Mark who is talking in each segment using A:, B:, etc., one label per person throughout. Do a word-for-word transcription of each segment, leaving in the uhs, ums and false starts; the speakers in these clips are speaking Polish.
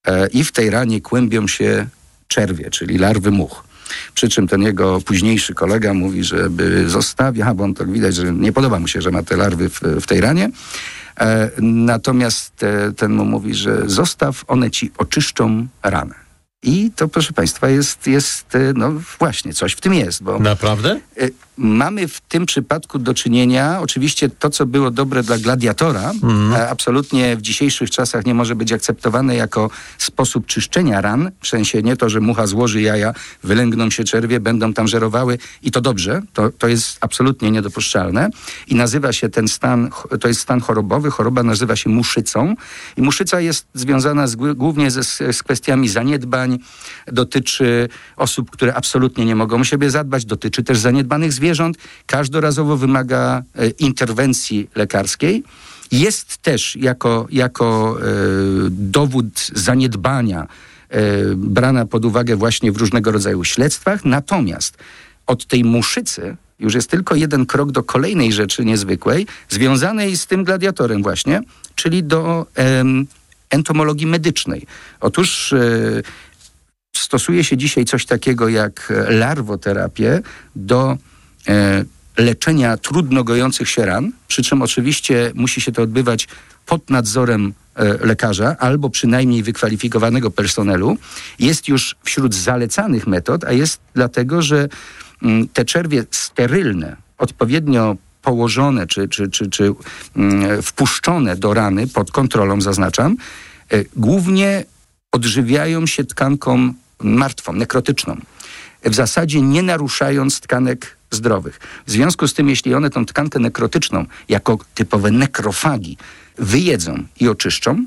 A: i w tej ranie kłębią się czerwie, czyli larwy much. Przy czym ten jego późniejszy kolega mówi, żeby zostawia, bo on to widać, że nie podoba mu się, że ma te larwy w, w tej ranie. E, natomiast e, ten mu mówi, że zostaw, one ci oczyszczą ranę. I to, proszę Państwa, jest, jest, no właśnie, coś w tym jest. Bo
B: naprawdę?
A: Mamy w tym przypadku do czynienia, oczywiście to, co było dobre dla gladiatora, mm. absolutnie w dzisiejszych czasach nie może być akceptowane jako sposób czyszczenia ran, w sensie nie to, że mucha złoży jaja, wylęgną się czerwie, będą tam żerowały i to dobrze, to, to jest absolutnie niedopuszczalne i nazywa się ten stan, to jest stan chorobowy, choroba nazywa się muszycą i muszyca jest związana z, głównie ze, z kwestiami zaniedbań, dotyczy osób, które absolutnie nie mogą o siebie zadbać, dotyczy też zaniedbanych zwierząt, każdorazowo wymaga e, interwencji lekarskiej. Jest też jako, jako e, dowód zaniedbania e, brana pod uwagę właśnie w różnego rodzaju śledztwach, natomiast od tej muszycy już jest tylko jeden krok do kolejnej rzeczy niezwykłej, związanej z tym gladiatorem właśnie, czyli do e, entomologii medycznej. Otóż e, stosuje się dzisiaj coś takiego jak larwoterapię do e, leczenia trudno gojących się ran, przy czym oczywiście musi się to odbywać pod nadzorem e, lekarza albo przynajmniej wykwalifikowanego personelu. Jest już wśród zalecanych metod, a jest dlatego, że m, te czerwie sterylne, odpowiednio położone czy, czy, czy, czy m, wpuszczone do rany, pod kontrolą zaznaczam, e, głównie odżywiają się tkanką martwą, nekrotyczną. W zasadzie nie naruszając tkanek zdrowych. W związku z tym, jeśli one tą tkankę nekrotyczną jako typowe nekrofagi wyjedzą i oczyszczą,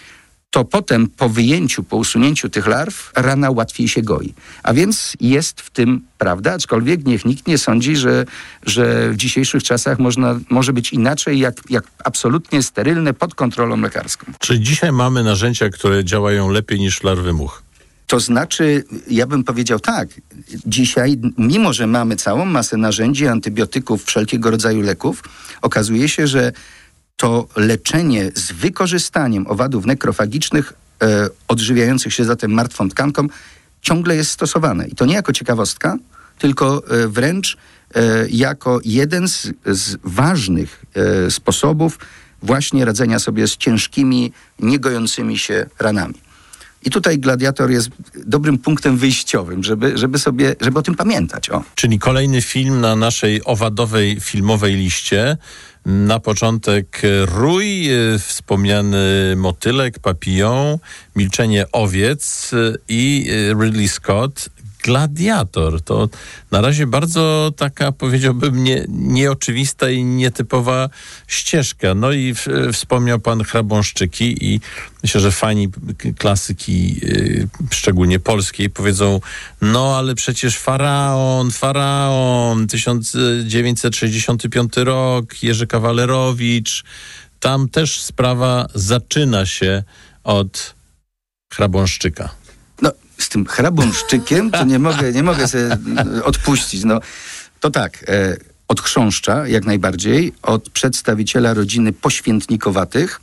A: to potem po wyjęciu, po usunięciu tych larw rana łatwiej się goi. A więc jest w tym prawda, aczkolwiek niech nikt nie sądzi, że, że w dzisiejszych czasach można, może być inaczej, jak, jak absolutnie sterylne pod kontrolą lekarską.
B: Czy dzisiaj mamy narzędzia, które działają lepiej niż larwy much?
A: To znaczy, ja bym powiedział tak, dzisiaj, mimo że mamy całą masę narzędzi, antybiotyków, wszelkiego rodzaju leków, okazuje się, że to leczenie z wykorzystaniem owadów nekrofagicznych, e, odżywiających się zatem martwą tkanką, ciągle jest stosowane. I to nie jako ciekawostka, tylko e, wręcz e, jako jeden z, z ważnych e, sposobów właśnie radzenia sobie z ciężkimi, niegojącymi się ranami. I tutaj gladiator jest dobrym punktem wyjściowym, żeby, żeby sobie, żeby o tym pamiętać. O.
B: Czyli kolejny film na naszej owadowej filmowej liście. Na początek Rój, wspomniany motylek, papillon, Milczenie owiec i Ridley Scott. Gladiator. To na razie bardzo taka, powiedziałbym, nie, nieoczywista i nietypowa ścieżka. No i w, wspomniał pan Chrabąszczyki i myślę, że fani klasyki, yy, szczególnie polskiej, powiedzą, no ale przecież Faraon, Faraon, tysiąc dziewięćset sześćdziesiąty piąty rok, Jerzy Kawalerowicz. Tam też sprawa zaczyna się od Chrabąszczyka.
A: No, z tym Chrabąszczykiem to nie mogę, nie mogę sobie odpuścić. No, to tak, e, od chrząszcza jak najbardziej, od przedstawiciela rodziny poświętnikowatych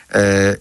A: e,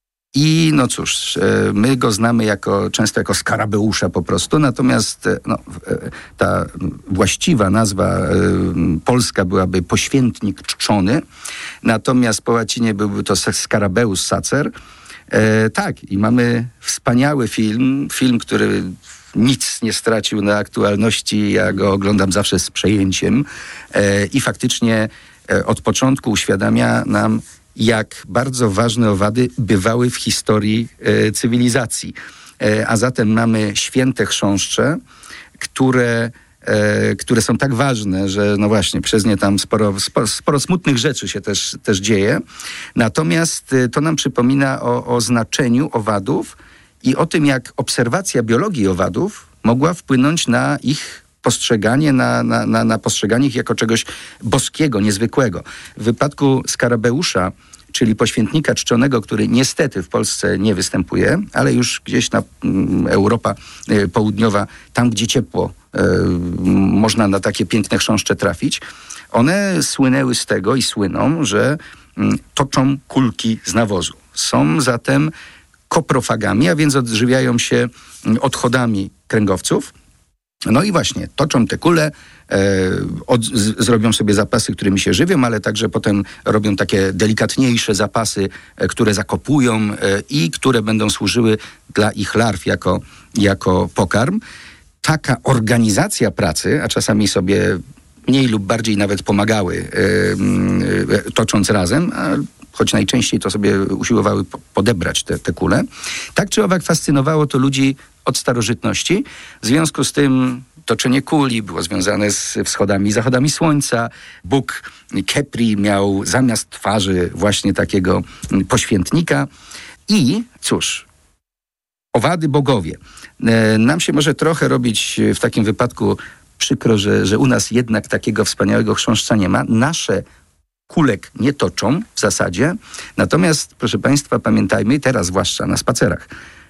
A: i no cóż, e, my go znamy jako, często jako Skarabeusza po prostu, natomiast e, no, e, ta właściwa nazwa e, polska byłaby poświętnik czczony, natomiast po łacinie byłby to Scarabeus sacer. E, tak, i mamy wspaniały film, film, który nic nie stracił na aktualności, ja go oglądam zawsze z przejęciem e, i faktycznie e, od początku uświadamia nam, jak bardzo ważne owady bywały w historii e, cywilizacji. E, a zatem mamy święte chrząszcze, które E, które są tak ważne, że no właśnie, przez nie tam sporo, sporo, sporo smutnych rzeczy się też, też dzieje. Natomiast e, to nam przypomina o, o znaczeniu owadów i o tym, jak obserwacja biologii owadów mogła wpłynąć na ich postrzeganie, na, na, na, na postrzeganie ich jako czegoś boskiego, niezwykłego. W wypadku Skarabeusza, czyli poświętnika czczonego, który niestety w Polsce nie występuje, ale już gdzieś na mm, Europa y, Południowa, tam gdzie ciepło, y, można na takie piękne chrząszcze trafić. One słynęły z tego i słyną, że y, toczą kulki z nawozu. Są zatem koprofagami, a więc odżywiają się odchodami kręgowców. No i właśnie, toczą te kule, e, od, z, zrobią sobie zapasy, którymi się żywią, ale także potem robią takie delikatniejsze zapasy, e, które zakopują e, i które będą służyły dla ich larw jako, jako pokarm. Taka organizacja pracy, a czasami sobie mniej lub bardziej nawet pomagały, e, e, tocząc razem, a choć najczęściej to sobie usiłowały podebrać te, te kule. Tak czy owak fascynowało to ludzi od starożytności. W związku z tym toczenie kuli było związane z wschodami i zachodami słońca. Bóg Kepri miał zamiast twarzy właśnie takiego poświętnika. I cóż, owady bogowie. Nam się może trochę robić w takim wypadku przykro, że, że u nas jednak takiego wspaniałego chrząszcza nie ma. Nasze kulek nie toczą w zasadzie. Natomiast, proszę Państwa, pamiętajmy, teraz zwłaszcza na spacerach,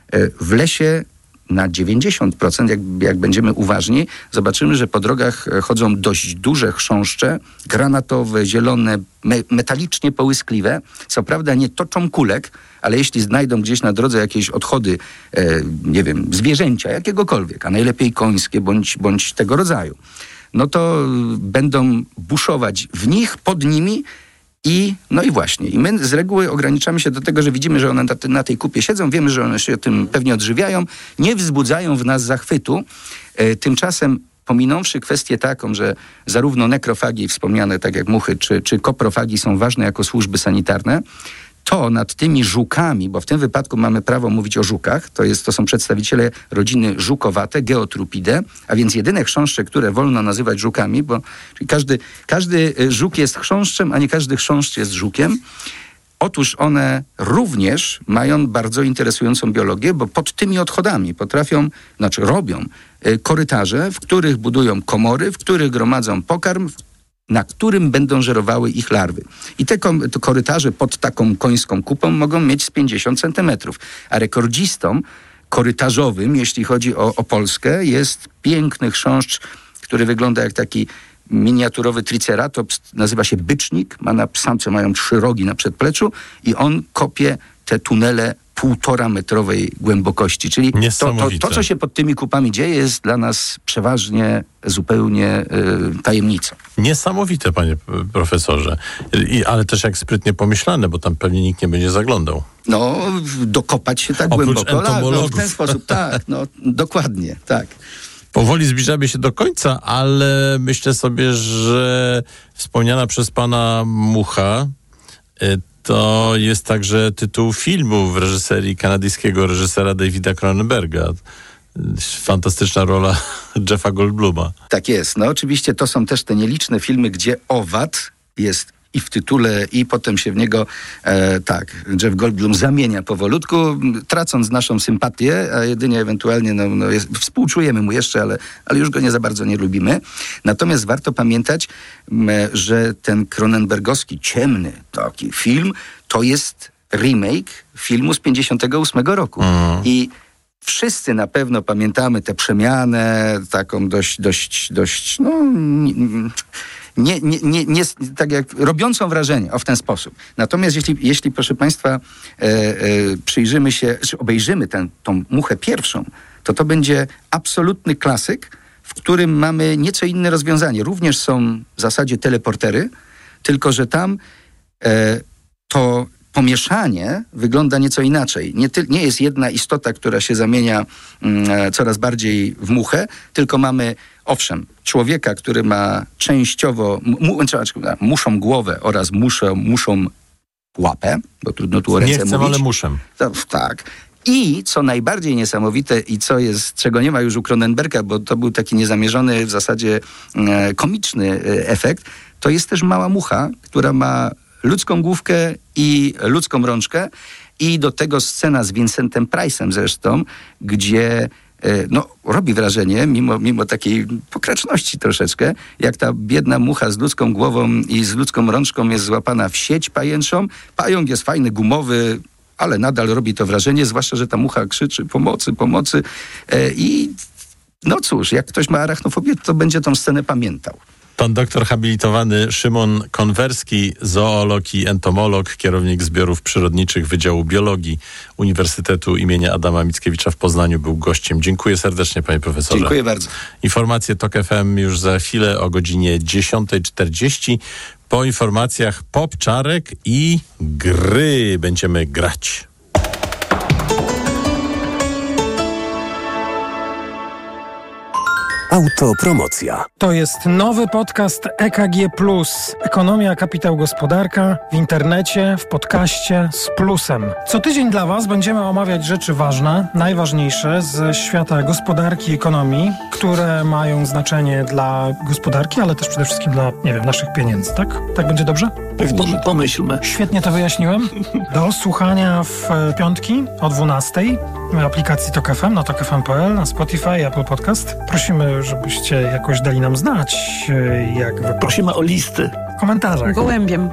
A: w lesie na dziewięćdziesiąt procent, jak, jak będziemy uważni, zobaczymy, że po drogach chodzą dość duże chrząszcze, granatowe, zielone, me, metalicznie połyskliwe. Co prawda nie toczą kulek, ale jeśli znajdą gdzieś na drodze jakieś odchody, e, nie wiem, zwierzęcia, jakiegokolwiek, a najlepiej końskie bądź, bądź tego rodzaju, no to będą buszować w nich, pod nimi i no i właśnie. I my z reguły ograniczamy się do tego, że widzimy, że one na, te, na tej kupie siedzą, wiemy, że one się tym pewnie odżywiają, nie wzbudzają w nas zachwytu. E, tymczasem pominąwszy kwestię taką, że zarówno nekrofagi wspomniane, tak jak muchy, czy, czy koprofagi są ważne jako służby sanitarne, to nad tymi żukami, bo w tym wypadku mamy prawo mówić o żukach, to, jest, to są przedstawiciele rodziny żukowate, Geotrupidae, a więc jedyne chrząszcze, które wolno nazywać żukami, bo każdy, każdy żuk jest chrząszczem, a nie każdy chrząszcz jest żukiem. Otóż one również mają bardzo interesującą biologię, bo pod tymi odchodami potrafią, znaczy robią korytarze, w których budują komory, w których gromadzą pokarm, na którym będą żerowały ich larwy. I te kom- to korytarze pod taką końską kupą mogą mieć z pięćdziesiąt centymetrów. A rekordzistą korytarzowym, jeśli chodzi o, o Polskę, jest piękny chrząszcz, który wygląda jak taki miniaturowy triceratops, nazywa się bycznik, ma na samce mają trzy rogi na przedpleczu i on kopie te tunele półtora metrowej głębokości. Czyli to, to, to, co się pod tymi kupami dzieje, jest dla nas przeważnie zupełnie y, tajemnicą.
B: Niesamowite, panie profesorze. I, ale też jak sprytnie pomyślane, bo tam pewnie nikt nie będzie zaglądał.
A: No, dokopać się tak
B: Oprócz
A: głęboko.
B: entomologów.
A: No, w ten sposób, tak, no, dokładnie, tak.
B: Powoli zbliżamy się do końca, ale myślę sobie, że wspomniana przez pana mucha y, to jest także tytuł filmu w reżyserii kanadyjskiego reżysera Davida Cronenberga. Fantastyczna rola Jeffa Goldbluma.
A: Tak jest. No oczywiście to są też te nieliczne filmy, gdzie owad jest i w tytule, i potem się w niego, e, tak, Jeff Goldblum zamienia powolutku, tracąc naszą sympatię, a jedynie ewentualnie, no, no jest, współczujemy mu jeszcze, ale, ale już go nie za bardzo nie lubimy. Natomiast warto pamiętać, m, że ten cronenbergowski, ciemny taki film, to jest remake filmu z pięćdziesiątego ósmego roku. Mhm. I wszyscy na pewno pamiętamy tę przemianę, taką dość, dość, dość, no... Nie, nie, nie, nie, tak jak robiącą wrażenie, o w ten sposób. Natomiast jeśli, jeśli proszę Państwa, e, e, przyjrzymy się, czy obejrzymy tę, tą muchę pierwszą, to to będzie absolutny klasyk, w którym mamy nieco inne rozwiązanie. Również są w zasadzie teleportery, tylko że tam e, to pomieszanie wygląda nieco inaczej. Nie, ty, nie jest jedna istota, która się zamienia mm, coraz bardziej w muchę, tylko mamy, owszem, człowieka, który ma częściowo mu, muszą głowę oraz muszę, muszą łapę, bo trudno tu o ręce
B: mówić. Nie chcę, ale muszę.
A: To, tak. I co najbardziej niesamowite i co jest, czego nie ma już u Cronenberga, bo to był taki niezamierzony, w zasadzie e, komiczny e, efekt, to jest też mała mucha, która ma ludzką główkę i ludzką rączkę i do tego scena z Vincentem Price'em zresztą, gdzie no, robi wrażenie, mimo, mimo takiej pokraczności troszeczkę, jak ta biedna mucha z ludzką głową i z ludzką rączką jest złapana w sieć pajęczą. Pająk jest fajny, gumowy, ale nadal robi to wrażenie, zwłaszcza, że ta mucha krzyczy pomocy, pomocy i no cóż, jak ktoś ma arachnofobię, to będzie tą scenę pamiętał.
B: Pan doktor habilitowany Szymon Konwerski, zoolog i entomolog, kierownik zbiorów przyrodniczych Wydziału Biologii Uniwersytetu imienia Adama Mickiewicza w Poznaniu, był gościem. Dziękuję serdecznie, panie profesorze.
A: Dziękuję bardzo.
B: Informacje Tok F M już za chwilę o godzinie dziesiąta czterdzieści. Po informacjach pop, czarek i gry będziemy grać.
C: Autopromocja.
D: To jest nowy podcast E K G plus. Ekonomia, kapitał, gospodarka w internecie, w podcaście z plusem. Co tydzień dla Was będziemy omawiać rzeczy ważne, najważniejsze z świata gospodarki i ekonomii, które mają znaczenie dla gospodarki, ale też przede wszystkim dla, nie wiem, naszych pieniędzy, tak? Tak będzie dobrze?
E: Pewnie, pomyślmy.
D: Świetnie to wyjaśniłem. Do słuchania w piątki o dwunastej w aplikacji Tok F M, na tok f m kropka p l, na Spotify, Apple Podcast. Prosimy, żebyście jakoś dali nam znać, jak wy...
E: Prosimy o listy.
D: W komentarzach.
F: Gołębiem.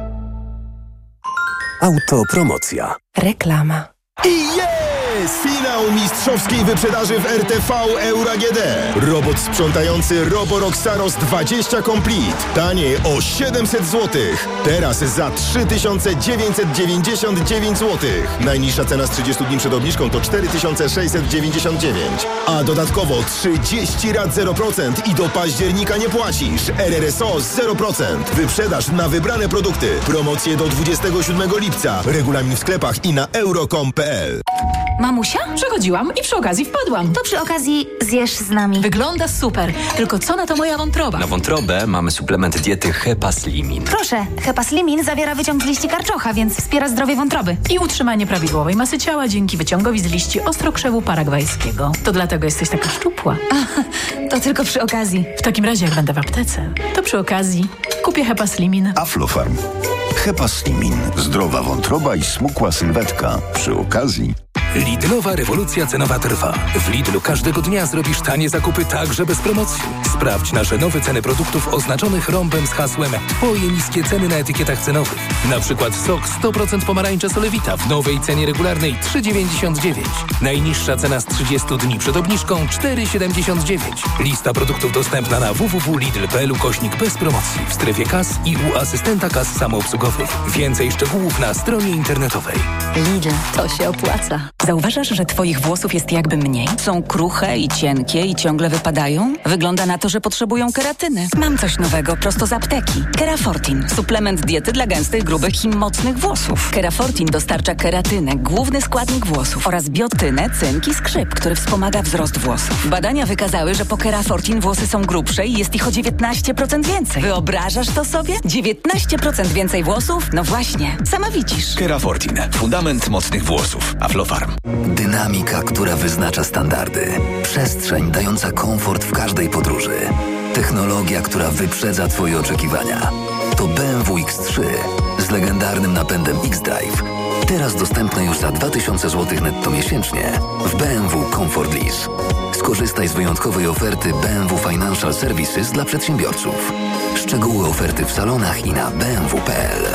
C: Autopromocja.
F: Reklama.
G: I jest! Finał mistrzowskiej wyprzedaży w R T V Euro A G D. Robot sprzątający Roborock Saros dwadzieścia Complete. Taniej o siedemset złotych. Teraz za trzy tysiące dziewięćset dziewięćdziesiąt dziewięć złotych. Najniższa cena z trzydziestu dni przed obniżką to cztery tysiące sześćset dziewięćdziesiąt dziewięć. A dodatkowo trzydzieści rat zero procent i do października nie płacisz. R R S O zero procent. Wyprzedaż na wybrane produkty. Promocje do dwudziestego siódmego lipca. Regulamin w sklepach i na euro kropka com kropka p l.
F: Mamusia? Przechodziłam i przy okazji wpadłam.
H: To przy okazji zjesz z nami.
F: Wygląda super, tylko co na to moja wątroba?
I: Na wątrobę mamy suplement diety Hepaslimin.
H: Proszę, Hepaslimin zawiera wyciąg z liści karczocha, więc wspiera zdrowie wątroby.
F: I utrzymanie prawidłowej masy ciała dzięki wyciągowi z liści ostrokrzewu paragwajskiego. To dlatego jesteś taka szczupła.
H: A, to tylko przy okazji.
F: W takim razie jak będę w aptece, to przy okazji kupię Hepaslimin.
J: Aflofarm. Hepaslimin. Zdrowa wątroba i smukła sylwetka. Przy okazji...
K: Lidlowa rewolucja cenowa trwa. W Lidlu każdego dnia zrobisz tanie zakupy także bez promocji. Sprawdź nasze nowe ceny produktów oznaczonych rąbem z hasłem Twoje niskie ceny na etykietach cenowych. Na przykład sok sto procent pomarańcza Solewita w nowej cenie regularnej trzy dziewięćdziesiąt dziewięć. Najniższa cena z trzydziestu dni przed obniżką cztery siedemdziesiąt dziewięć. Lista produktów dostępna na w w w kropka lidl kropka p l ukośnik bez promocji w strefie kas i u asystenta kas samoobsługowych. Więcej szczegółów na stronie internetowej.
F: Lidl, to się opłaca. Zauważasz, że twoich włosów jest jakby mniej? Są kruche i cienkie i ciągle wypadają? Wygląda na to, że potrzebują keratyny. Mam coś nowego prosto z apteki. Kerafortin. Suplement diety dla gęstych, grubych i mocnych włosów. Kerafortin dostarcza keratynę, główny składnik włosów, oraz biotynę, cynk i skrzyp, który wspomaga wzrost włosów. Badania wykazały, że po Kerafortin włosy są grubsze i jest ich o dziewiętnaście procent więcej. Wyobrażasz to sobie? dziewiętnaście procent więcej włosów? No właśnie, sama widzisz.
L: Kerafortin. Fundament mocnych włosów. Aflofarm.
M: Dynamika, która wyznacza standardy. Przestrzeń dająca komfort w każdej podróży. Technologia, która wyprzedza Twoje oczekiwania. To B M W X trzy z legendarnym napędem X-Drive. Teraz dostępne już za dwa tysiące złotych netto miesięcznie w B M W Comfort Lease. Skorzystaj z wyjątkowej oferty B M W Financial Services dla przedsiębiorców. Szczegóły oferty w salonach i na b m w kropka p l.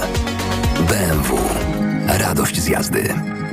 M: B M W. Radość z jazdy.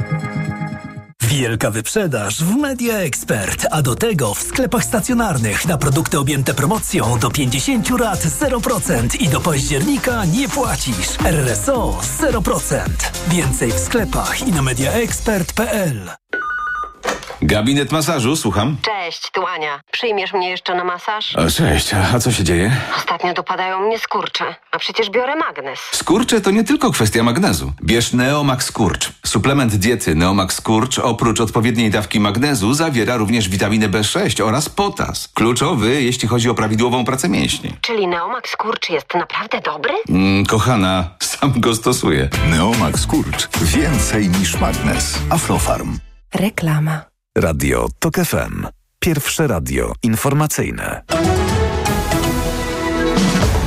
N: Wielka wyprzedaż w Media Expert, a do tego w sklepach stacjonarnych na produkty objęte promocją do pięćdziesiąt rat zero procent i do października nie płacisz. R R S O zero procent. Więcej w sklepach i na media expert kropka p l.
O: Gabinet masażu, słucham.
P: Cześć, tu Ania. Przyjmiesz mnie jeszcze na masaż?
O: O, cześć, a co się dzieje?
P: Ostatnio dopadają mnie skurcze, a przecież biorę magnez.
O: Skurcze to nie tylko kwestia magnezu. Bierz Neomax Skurcz. Suplement diety Neomax Skurcz oprócz odpowiedniej dawki magnezu zawiera również witaminę B sześć oraz potas. Kluczowy, jeśli chodzi o prawidłową pracę mięśni.
P: Czyli Neomax Skurcz jest naprawdę dobry?
O: Mm, kochana, sam go stosuję.
J: Neomax Skurcz. Więcej niż magnez. Aflofarm.
F: Reklama.
C: Radio Tok F M. Pierwsze radio informacyjne.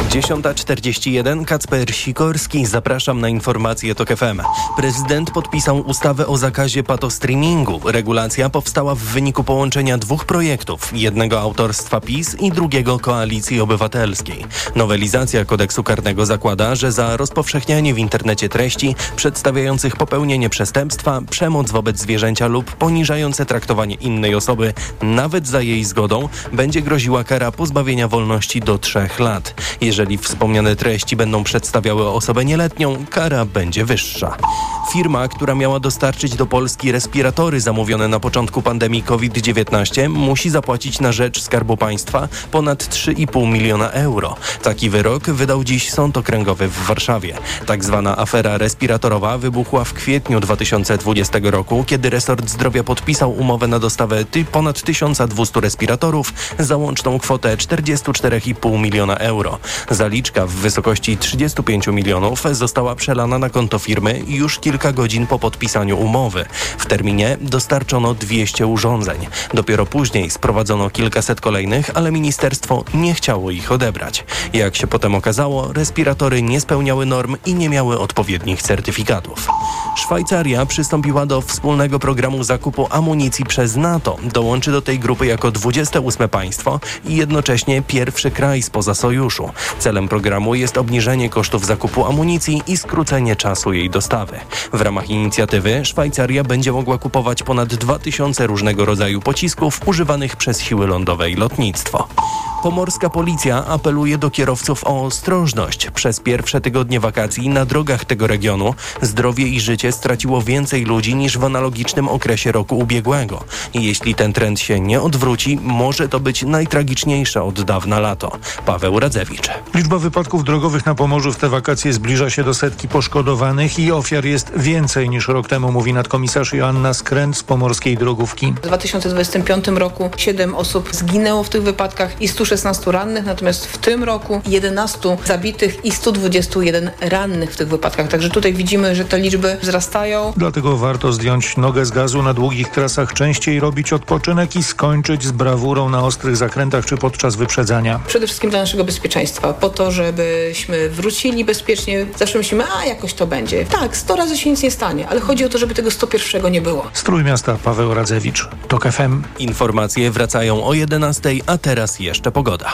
Q: dziesiąta czterdzieści jeden, Kacper Sikorski, zapraszam na informacje TOK F M. Prezydent podpisał ustawę o zakazie patostreamingu. Regulacja powstała w wyniku połączenia dwóch projektów, jednego autorstwa PiS i drugiego Koalicji Obywatelskiej. Nowelizacja kodeksu karnego zakłada, że za rozpowszechnianie w internecie treści przedstawiających popełnienie przestępstwa, przemoc wobec zwierzęcia lub poniżające traktowanie innej osoby, nawet za jej zgodą, będzie groziła kara pozbawienia wolności do trzech lat. Jeżeli wspomniane treści będą przedstawiały osobę nieletnią, kara będzie wyższa. Firma, która miała dostarczyć do Polski respiratory zamówione na początku pandemii COVID dziewiętnaście, musi zapłacić na rzecz Skarbu Państwa ponad trzy i pół miliona euro. Taki wyrok wydał dziś Sąd Okręgowy w Warszawie. Tak zwana afera respiratorowa wybuchła w kwietniu dwa tysiące dwudziestego roku, kiedy resort zdrowia podpisał umowę na dostawę ty- ponad tysiąc dwieście respiratorów za łączną kwotę czterdzieści cztery i pół miliona euro. Zaliczka w wysokości trzydzieści pięć milionów została przelana na konto firmy już kilka godzin po podpisaniu umowy. W terminie dostarczono dwieście urządzeń. Dopiero później sprowadzono kilkaset kolejnych, ale ministerstwo nie chciało ich odebrać. Jak się potem okazało, respiratory nie spełniały norm i nie miały odpowiednich certyfikatów. Szwajcaria przystąpiła do wspólnego programu zakupu amunicji przez NATO. Dołączy do tej grupy jako dwudzieste ósme państwo i jednocześnie pierwszy kraj spoza sojuszu. Celem programu jest obniżenie kosztów zakupu amunicji i skrócenie czasu jej dostawy. W ramach inicjatywy Szwajcaria będzie mogła kupować ponad dwa tysiące różnego rodzaju pocisków używanych przez siły lądowe i lotnictwo. Pomorska policja apeluje do kierowców o ostrożność. Przez pierwsze tygodnie wakacji na drogach tego regionu zdrowie i życie straciło więcej ludzi niż w analogicznym okresie roku ubiegłego. I jeśli ten trend się nie odwróci, może to być najtragiczniejsze od dawna lato. Paweł Radzewicz.
R: Liczba wypadków drogowych na Pomorzu w te wakacje zbliża się do setki poszkodowanych i ofiar jest więcej niż rok temu, mówi nadkomisarz Joanna Skręt z Pomorskiej Drogówki.
S: W dwa tysiące dwudziestym piątym roku siedem osób zginęło w tych wypadkach i stu szesnastu rannych, natomiast w tym roku jedenastu zabitych i stu dwudziestu jeden rannych w tych wypadkach. Także tutaj widzimy, że te liczby wzrastają.
R: Dlatego warto zdjąć nogę z gazu na długich trasach, częściej robić odpoczynek i skończyć z brawurą na ostrych zakrętach czy podczas wyprzedzania.
S: Przede wszystkim dla naszego bezpieczeństwa, po to, żebyśmy wrócili bezpiecznie. Zawsze myślimy, a jakoś to będzie. Tak, sto razy się nic nie stanie, ale chodzi o to, żeby tego sto pierwszego nie było.
R: Z Trójmiasta Paweł Radzewicz, TOK F M.
Q: Informacje wracają o jedenastej, a teraz jeszcze pogoda.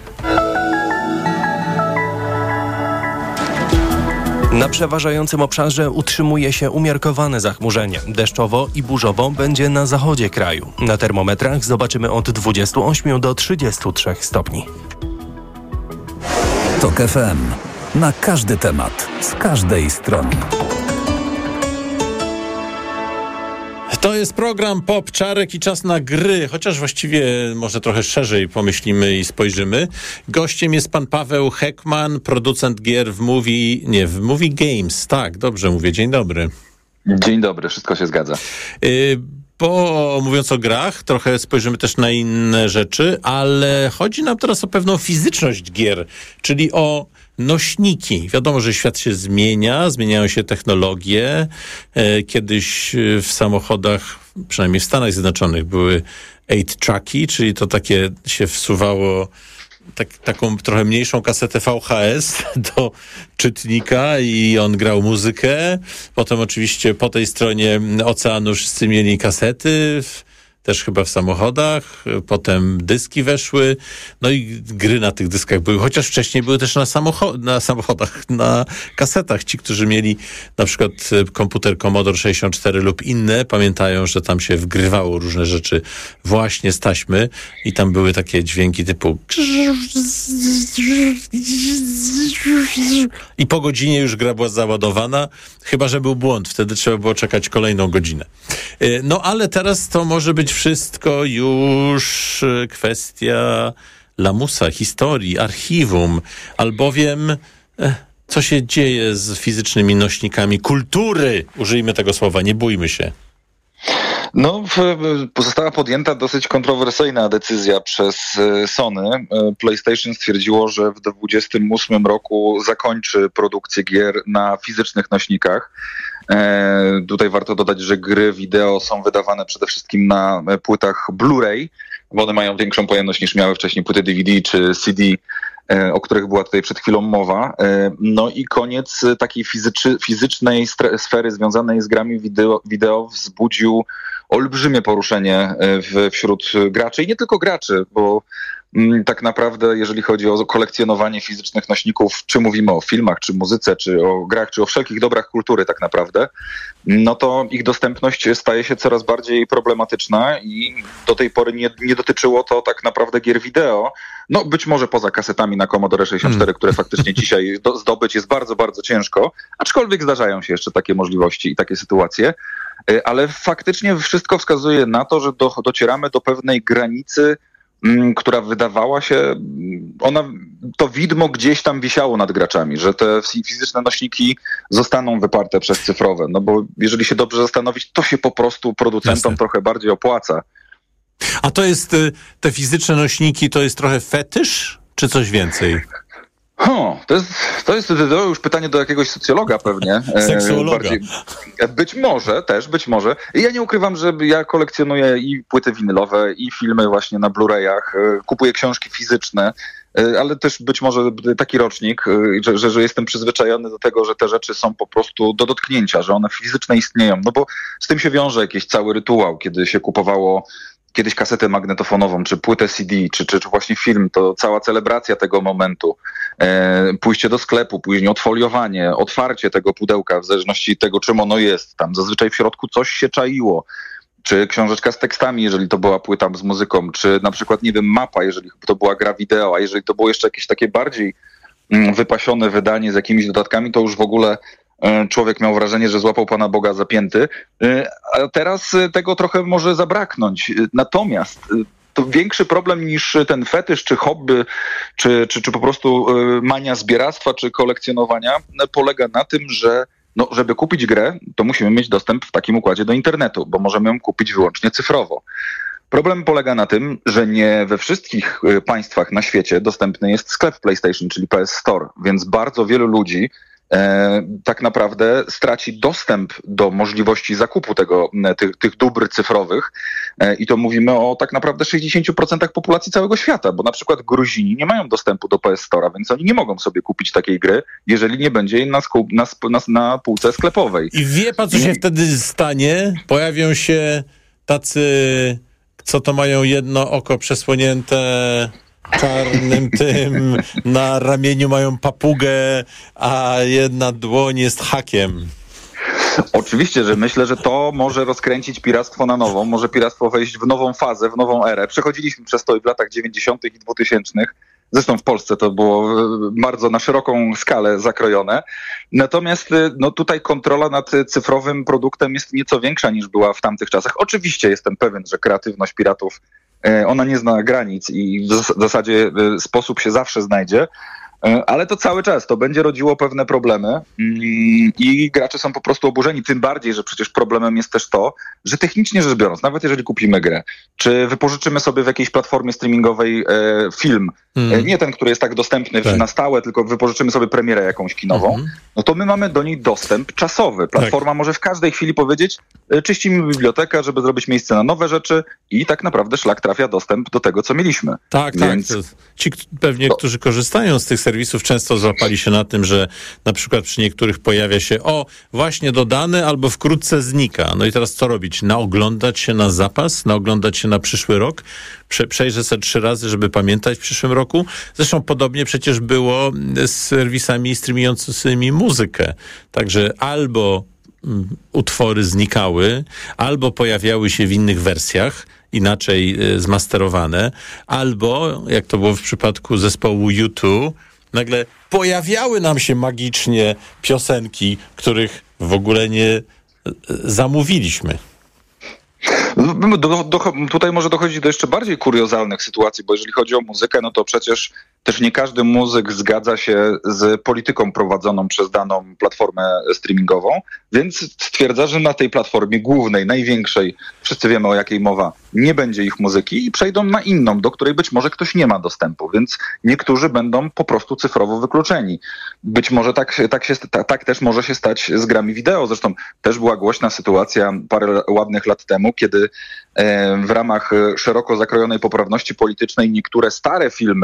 Q: Na przeważającym obszarze utrzymuje się umiarkowane zachmurzenie. Deszczowo i burzowo będzie na zachodzie kraju. Na termometrach zobaczymy od dwudziestu ośmiu do trzydziestu trzech stopni.
C: TOK F M. Na każdy temat, z każdej strony.
B: To jest program Pop, Czarek i czas na gry, chociaż właściwie może trochę szerzej pomyślimy i spojrzymy. Gościem jest pan Paweł Heckman, producent gier w Movie, nie, w Movie Games. Tak, dobrze mówię. Dzień dobry.
T: Dzień dobry, wszystko się zgadza.
B: Y- Bo mówiąc o grach, trochę spojrzymy też na inne rzeczy, ale chodzi nam teraz o pewną fizyczność gier, czyli o nośniki. Wiadomo, że świat się zmienia, zmieniają się technologie. Kiedyś w samochodach, przynajmniej w Stanach Zjednoczonych, były eight tracki, czyli to takie się wsuwało tak, taką trochę mniejszą kasetę V H S do czytnika i on grał muzykę. Potem oczywiście po tej stronie oceanu wszyscy mieli kasety, też chyba w samochodach. Potem dyski weszły, no i gry na tych dyskach były, chociaż wcześniej były też na, samocho- na samochodach, na kasetach. Ci, którzy mieli na przykład komputer Commodore sześćdziesiąt cztery lub inne, pamiętają, że tam się wgrywało różne rzeczy właśnie z taśmy i tam były takie dźwięki typu i po godzinie już gra była załadowana, chyba że był błąd, wtedy trzeba było czekać kolejną godzinę. No ale teraz to może być wszystko już kwestia lamusa, historii, archiwum, albowiem co się dzieje z fizycznymi nośnikami kultury, użyjmy tego słowa, nie bójmy się.
T: No, została podjęta dosyć kontrowersyjna decyzja przez Sony. PlayStation stwierdziło, że w dwudziestym ósmym roku zakończy produkcję gier na fizycznych nośnikach. E, tutaj warto dodać, że gry wideo są wydawane przede wszystkim na płytach Blu-ray, bo one mają większą pojemność niż miały wcześniej płyty D V D czy C D. o których była tutaj przed chwilą mowa. No i koniec takiej fizyczy, fizycznej sfery związanej z grami wideo, wideo wzbudził olbrzymie poruszenie w, wśród graczy i nie tylko graczy, bo mm, tak naprawdę jeżeli chodzi o kolekcjonowanie fizycznych nośników, czy mówimy o filmach, czy muzyce, czy o grach, czy o wszelkich dobrach kultury tak naprawdę, no to ich dostępność staje się coraz bardziej problematyczna i do tej pory nie, nie dotyczyło to tak naprawdę gier wideo. No być może poza kasetami na Commodore sześćdziesiąt cztery, hmm. które faktycznie dzisiaj do, zdobyć jest bardzo, bardzo ciężko, aczkolwiek zdarzają się jeszcze takie możliwości i takie sytuacje. Ale faktycznie wszystko wskazuje na to, że do, docieramy do pewnej granicy, m, która wydawała się, ona, to widmo gdzieś tam wisiało nad graczami, że te fizyczne nośniki zostaną wyparte przez cyfrowe. No bo jeżeli się dobrze zastanowić, to się po prostu producentom Jasne. trochę bardziej opłaca.
B: A to jest, te fizyczne nośniki, to jest trochę fetysz, czy coś więcej?
T: O, to jest, to jest to już pytanie do jakiegoś socjologa pewnie.
B: Seksuologa.
T: Bardziej, być może też, być może. Ja nie ukrywam, że ja kolekcjonuję i płyty winylowe, i filmy właśnie na Blu-rayach, kupuję książki fizyczne, ale też być może taki rocznik, że, że, że jestem przyzwyczajony do tego, że te rzeczy są po prostu do dotknięcia, że one fizyczne istnieją, no bo z tym się wiąże jakiś cały rytuał, kiedy się kupowało kiedyś kasetę magnetofonową, czy płytę C D, czy, czy, czy właśnie film, to cała celebracja tego momentu, e, pójście do sklepu, później odfoliowanie, otwarcie tego pudełka, w zależności od tego, czym ono jest. Tam zazwyczaj w środku coś się czaiło. Czy książeczka z tekstami, jeżeli to była płyta z muzyką, czy na przykład, nie wiem, mapa, jeżeli to była gra wideo, a jeżeli to było jeszcze jakieś takie bardziej mm, wypasione wydanie z jakimiś dodatkami, to już w ogóle człowiek miał wrażenie, że złapał Pana Boga za pięty, a teraz tego trochę może zabraknąć. Natomiast to większy problem niż ten fetysz, czy hobby, czy, czy, czy po prostu mania zbieractwa, czy kolekcjonowania polega na tym, że no, żeby kupić grę, to musimy mieć dostęp w takim układzie do internetu, bo możemy ją kupić wyłącznie cyfrowo. Problem polega na tym, że nie we wszystkich państwach na świecie dostępny jest sklep PlayStation, czyli P S Store, więc bardzo wielu ludzi E, tak naprawdę straci dostęp do możliwości zakupu tego, tych, tych dóbr cyfrowych e, i to mówimy o tak naprawdę sześćdziesiąt procent populacji całego świata, bo na przykład Gruzini nie mają dostępu do P S Store'a, więc oni nie mogą sobie kupić takiej gry, jeżeli nie będzie jej na, skup, na, na, na półce sklepowej.
B: I wie pan, co się wtedy stanie? Pojawią się tacy, co to mają jedno oko przesłonięte czarnym tym, na ramieniu mają papugę, a jedna dłoń jest hakiem.
T: Oczywiście, że myślę, że to może rozkręcić piractwo na nowo, może piractwo wejść w nową fazę, w nową erę. Przechodziliśmy przez to i w latach dziewięćdziesiątych i dwutysięcznych. Zresztą w Polsce to było bardzo na szeroką skalę zakrojone. Natomiast no, tutaj kontrola nad cyfrowym produktem jest nieco większa niż była w tamtych czasach. Oczywiście jestem pewien, że kreatywność piratów, ona nie zna granic i w zasadzie sposób się zawsze znajdzie, ale to cały czas, to będzie rodziło pewne problemy i gracze są po prostu oburzeni, tym bardziej, że przecież problemem jest też to, że technicznie rzecz biorąc, nawet jeżeli kupimy grę, czy wypożyczymy sobie w jakiejś platformie streamingowej e, film, mm. e, nie ten, który jest tak dostępny tak. na stałe, tylko wypożyczymy sobie premierę jakąś kinową, mm-hmm. no to my mamy do niej dostęp czasowy. Platforma tak. może w każdej chwili powiedzieć, e, czyścimy bibliotekę, żeby zrobić miejsce na nowe rzeczy i tak naprawdę szlak trafia dostęp do tego, co mieliśmy.
B: Tak, Więc... tak. Ci pewnie, to... którzy korzystają z tych serwisów, często złapali się na tym, że na przykład przy niektórych pojawia się o, właśnie dodane albo wkrótce znika. No i teraz co robić? Naoglądać się na zapas? Naoglądać się na przyszły rok? Prze- przejrzę sobie trzy razy, żeby pamiętać w przyszłym roku? Zresztą podobnie przecież było z serwisami streamującymi muzykę. Także albo mm, utwory znikały, albo pojawiały się w innych wersjach, inaczej y, zmasterowane, albo, jak to było w przypadku zespołu U dwa, nagle pojawiały nam się magicznie piosenki, których w ogóle nie zamówiliśmy.
T: Do, do, tutaj może dochodzić do jeszcze bardziej kuriozalnych sytuacji, bo jeżeli chodzi o muzykę, no to przecież też nie każdy muzyk zgadza się z polityką prowadzoną przez daną platformę streamingową, więc stwierdza, że na tej platformie głównej, największej, wszyscy wiemy o jakiej mowa, nie będzie ich muzyki i przejdą na inną, do której być może ktoś nie ma dostępu, więc niektórzy będą po prostu cyfrowo wykluczeni. Być może tak, tak, się, tak, tak też może się stać z grami wideo. Zresztą też była głośna sytuacja parę ładnych lat temu, kiedy e, w ramach szeroko zakrojonej poprawności politycznej niektóre stare filmy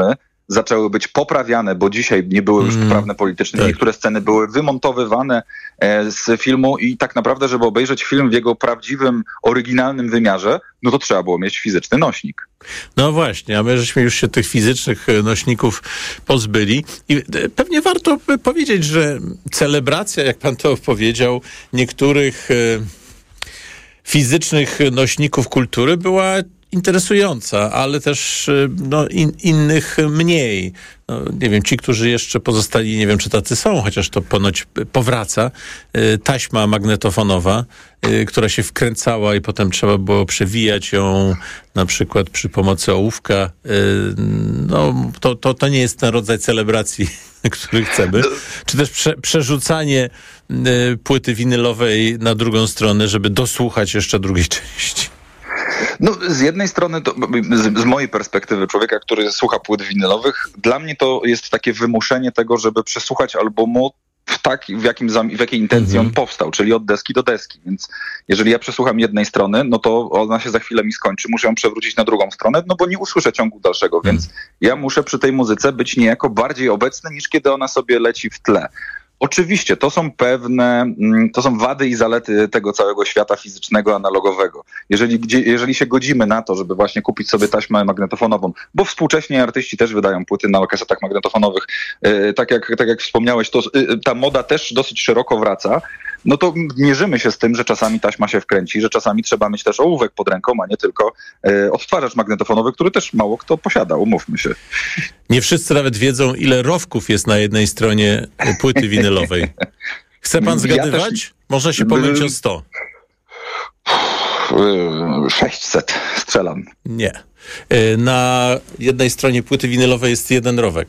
T: zaczęły być poprawiane, bo dzisiaj nie były już poprawne politycznie. Tak. Niektóre sceny były wymontowywane e, z filmu i tak naprawdę, żeby obejrzeć film w jego prawdziwym, oryginalnym wymiarze, no to trzeba było mieć fizyczny nośnik.
B: No właśnie, a my żeśmy już się tych fizycznych nośników pozbyli i pewnie warto powiedzieć, że celebracja, jak pan to powiedział, niektórych e, fizycznych nośników kultury była interesująca, ale też no, in, innych mniej. No, nie wiem, ci, którzy jeszcze pozostali, nie wiem, czy tacy są, chociaż to ponoć powraca. Taśma magnetofonowa, która się wkręcała i potem trzeba było przewijać ją na przykład przy pomocy ołówka. No, to, to, to nie jest ten rodzaj celebracji, który chcemy. Czy też prze, przerzucanie płyty winylowej na drugą stronę, żeby dosłuchać jeszcze drugiej części.
T: No, z jednej strony, to, z, z mojej perspektywy człowieka, który słucha płyt winylowych, dla mnie to jest takie wymuszenie tego, żeby przesłuchać albumu w, tak, w, jakim, w jakiej intencji mm-hmm. on powstał, czyli od deski do deski. Więc jeżeli ja przesłucham jednej strony, no to ona się za chwilę mi skończy, muszę ją przewrócić na drugą stronę, no bo nie usłyszę ciągu dalszego, mm. więc ja muszę przy tej muzyce być niejako bardziej obecny, niż kiedy ona sobie leci w tle. Oczywiście, to są pewne, to są wady i zalety tego całego świata fizycznego, analogowego. Jeżeli, gdzie, jeżeli się godzimy na to, żeby właśnie kupić sobie taśmę magnetofonową, bo współcześnie artyści też wydają płyty na kasetach magnetofonowych, yy, tak, jak, tak jak wspomniałeś, to yy, ta moda też dosyć szeroko wraca, no to mierzymy się z tym, że czasami taśma się wkręci, że czasami trzeba mieć też ołówek pod ręką, a nie tylko yy, odtwarzacz magnetofonowy, który też mało kto posiada, umówmy się.
B: Nie wszyscy nawet wiedzą, ile rowków jest na jednej stronie płyty winylowej. Chce pan zgadywać? Ja też... Może się pomylić o sto.
T: sześćset strzelam.
B: Nie. Na jednej stronie płyty winylowej jest jeden rowek.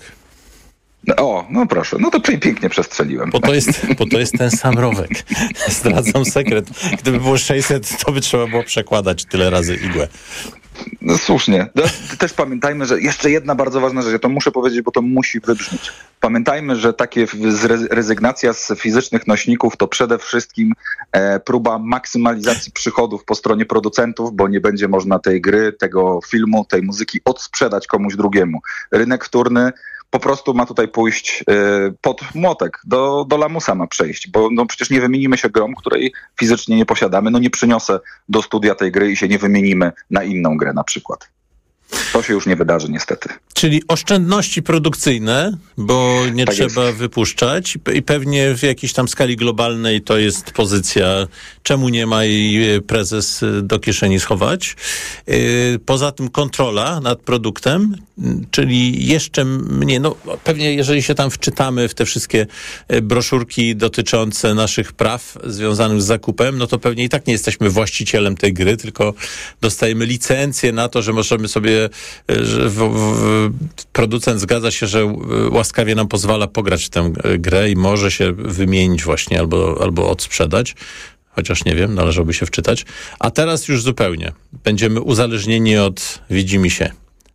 T: O, no proszę, no to pięknie przestrzeliłem.
B: Bo to jest, bo to jest ten sam rowek. Zdradzam sekret. Gdyby było sześćset, to by trzeba było przekładać tyle razy igłę.
T: No słusznie. No, też pamiętajmy, że jeszcze jedna bardzo ważna rzecz, ja to muszę powiedzieć, bo to musi wybrzmieć. Pamiętajmy, że takie rezygnacja z fizycznych nośników to przede wszystkim e, próba maksymalizacji przychodów po stronie producentów, bo nie będzie można tej gry, tego filmu, tej muzyki odsprzedać komuś drugiemu. Rynek wtórny po prostu ma tutaj pójść y, pod młotek, do, do lamusa ma przejść, bo no, przecież nie wymienimy się grą, której fizycznie nie posiadamy, no nie przyniosę do studia tej gry i się nie wymienimy na inną grę na przykład. To się już nie wydarzy niestety.
B: Czyli oszczędności produkcyjne, bo nie
T: tak
B: trzeba
T: jest.
B: wypuszczać i pewnie w jakiejś tam skali globalnej to jest pozycja, czemu nie ma jej prezes do kieszeni schować. Poza tym kontrola nad produktem, czyli jeszcze mniej, no pewnie jeżeli się tam wczytamy w te wszystkie broszurki dotyczące naszych praw związanych z zakupem, no to pewnie i tak nie jesteśmy właścicielem tej gry, tylko dostajemy licencję na to, że możemy sobie że w, w, producent zgadza się, że łaskawie nam pozwala pograć w tę grę i może się wymienić właśnie albo, albo odsprzedać. Chociaż nie wiem, należałoby się wczytać. A teraz już zupełnie. Będziemy uzależnieni od widzimisię.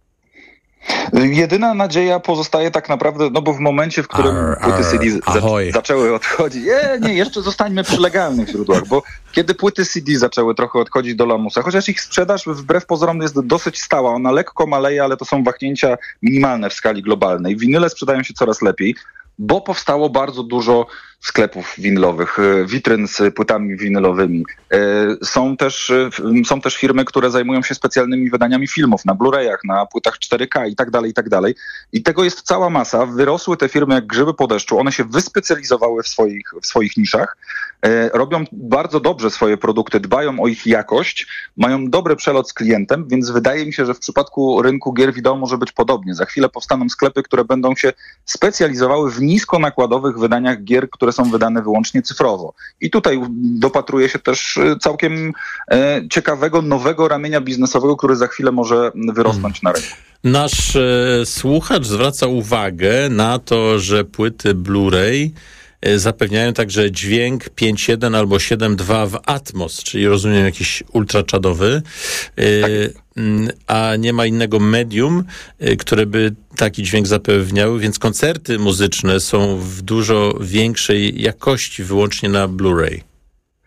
T: Jedyna nadzieja pozostaje tak naprawdę, no bo w momencie, w którym ar, płyty C D za- zaczęły odchodzić, nie, nie, jeszcze zostańmy przy legalnych źródłach, bo kiedy płyty C D zaczęły trochę odchodzić do lamusa, chociaż ich sprzedaż wbrew pozorom jest dosyć stała, ona lekko maleje, ale to są wahnięcia minimalne w skali globalnej. Winyle sprzedają się coraz lepiej, bo powstało bardzo dużo sklepów winylowych, witryn z płytami winylowymi. Są też, są też firmy, które zajmują się specjalnymi wydaniami filmów na Blu-rayach, na płytach cztery K i tak dalej, i tak dalej. I tego jest cała masa. Wyrosły te firmy jak grzyby po deszczu. One się wyspecjalizowały w swoich, w swoich niszach. Robią bardzo dobrze swoje produkty, dbają o ich jakość, mają dobry przelot z klientem, więc wydaje mi się, że w przypadku rynku gier wideo może być podobnie. Za chwilę powstaną sklepy, które będą się specjalizowały w niskonakładowych wydaniach gier, które są wydane wyłącznie cyfrowo. I tutaj dopatruje się też całkiem e, ciekawego, nowego ramienia biznesowego, który za chwilę może wyrosnąć na rynku.
B: Nasz e, słuchacz zwraca uwagę na to, że płyty Blu-ray e, zapewniają także dźwięk pięć jeden albo siedem dwa w Atmos, czyli rozumiem jakiś ultraczadowy, e, tak. a nie ma innego medium, które by taki dźwięk zapewniały, więc koncerty muzyczne są w dużo większej jakości wyłącznie na Blu-ray.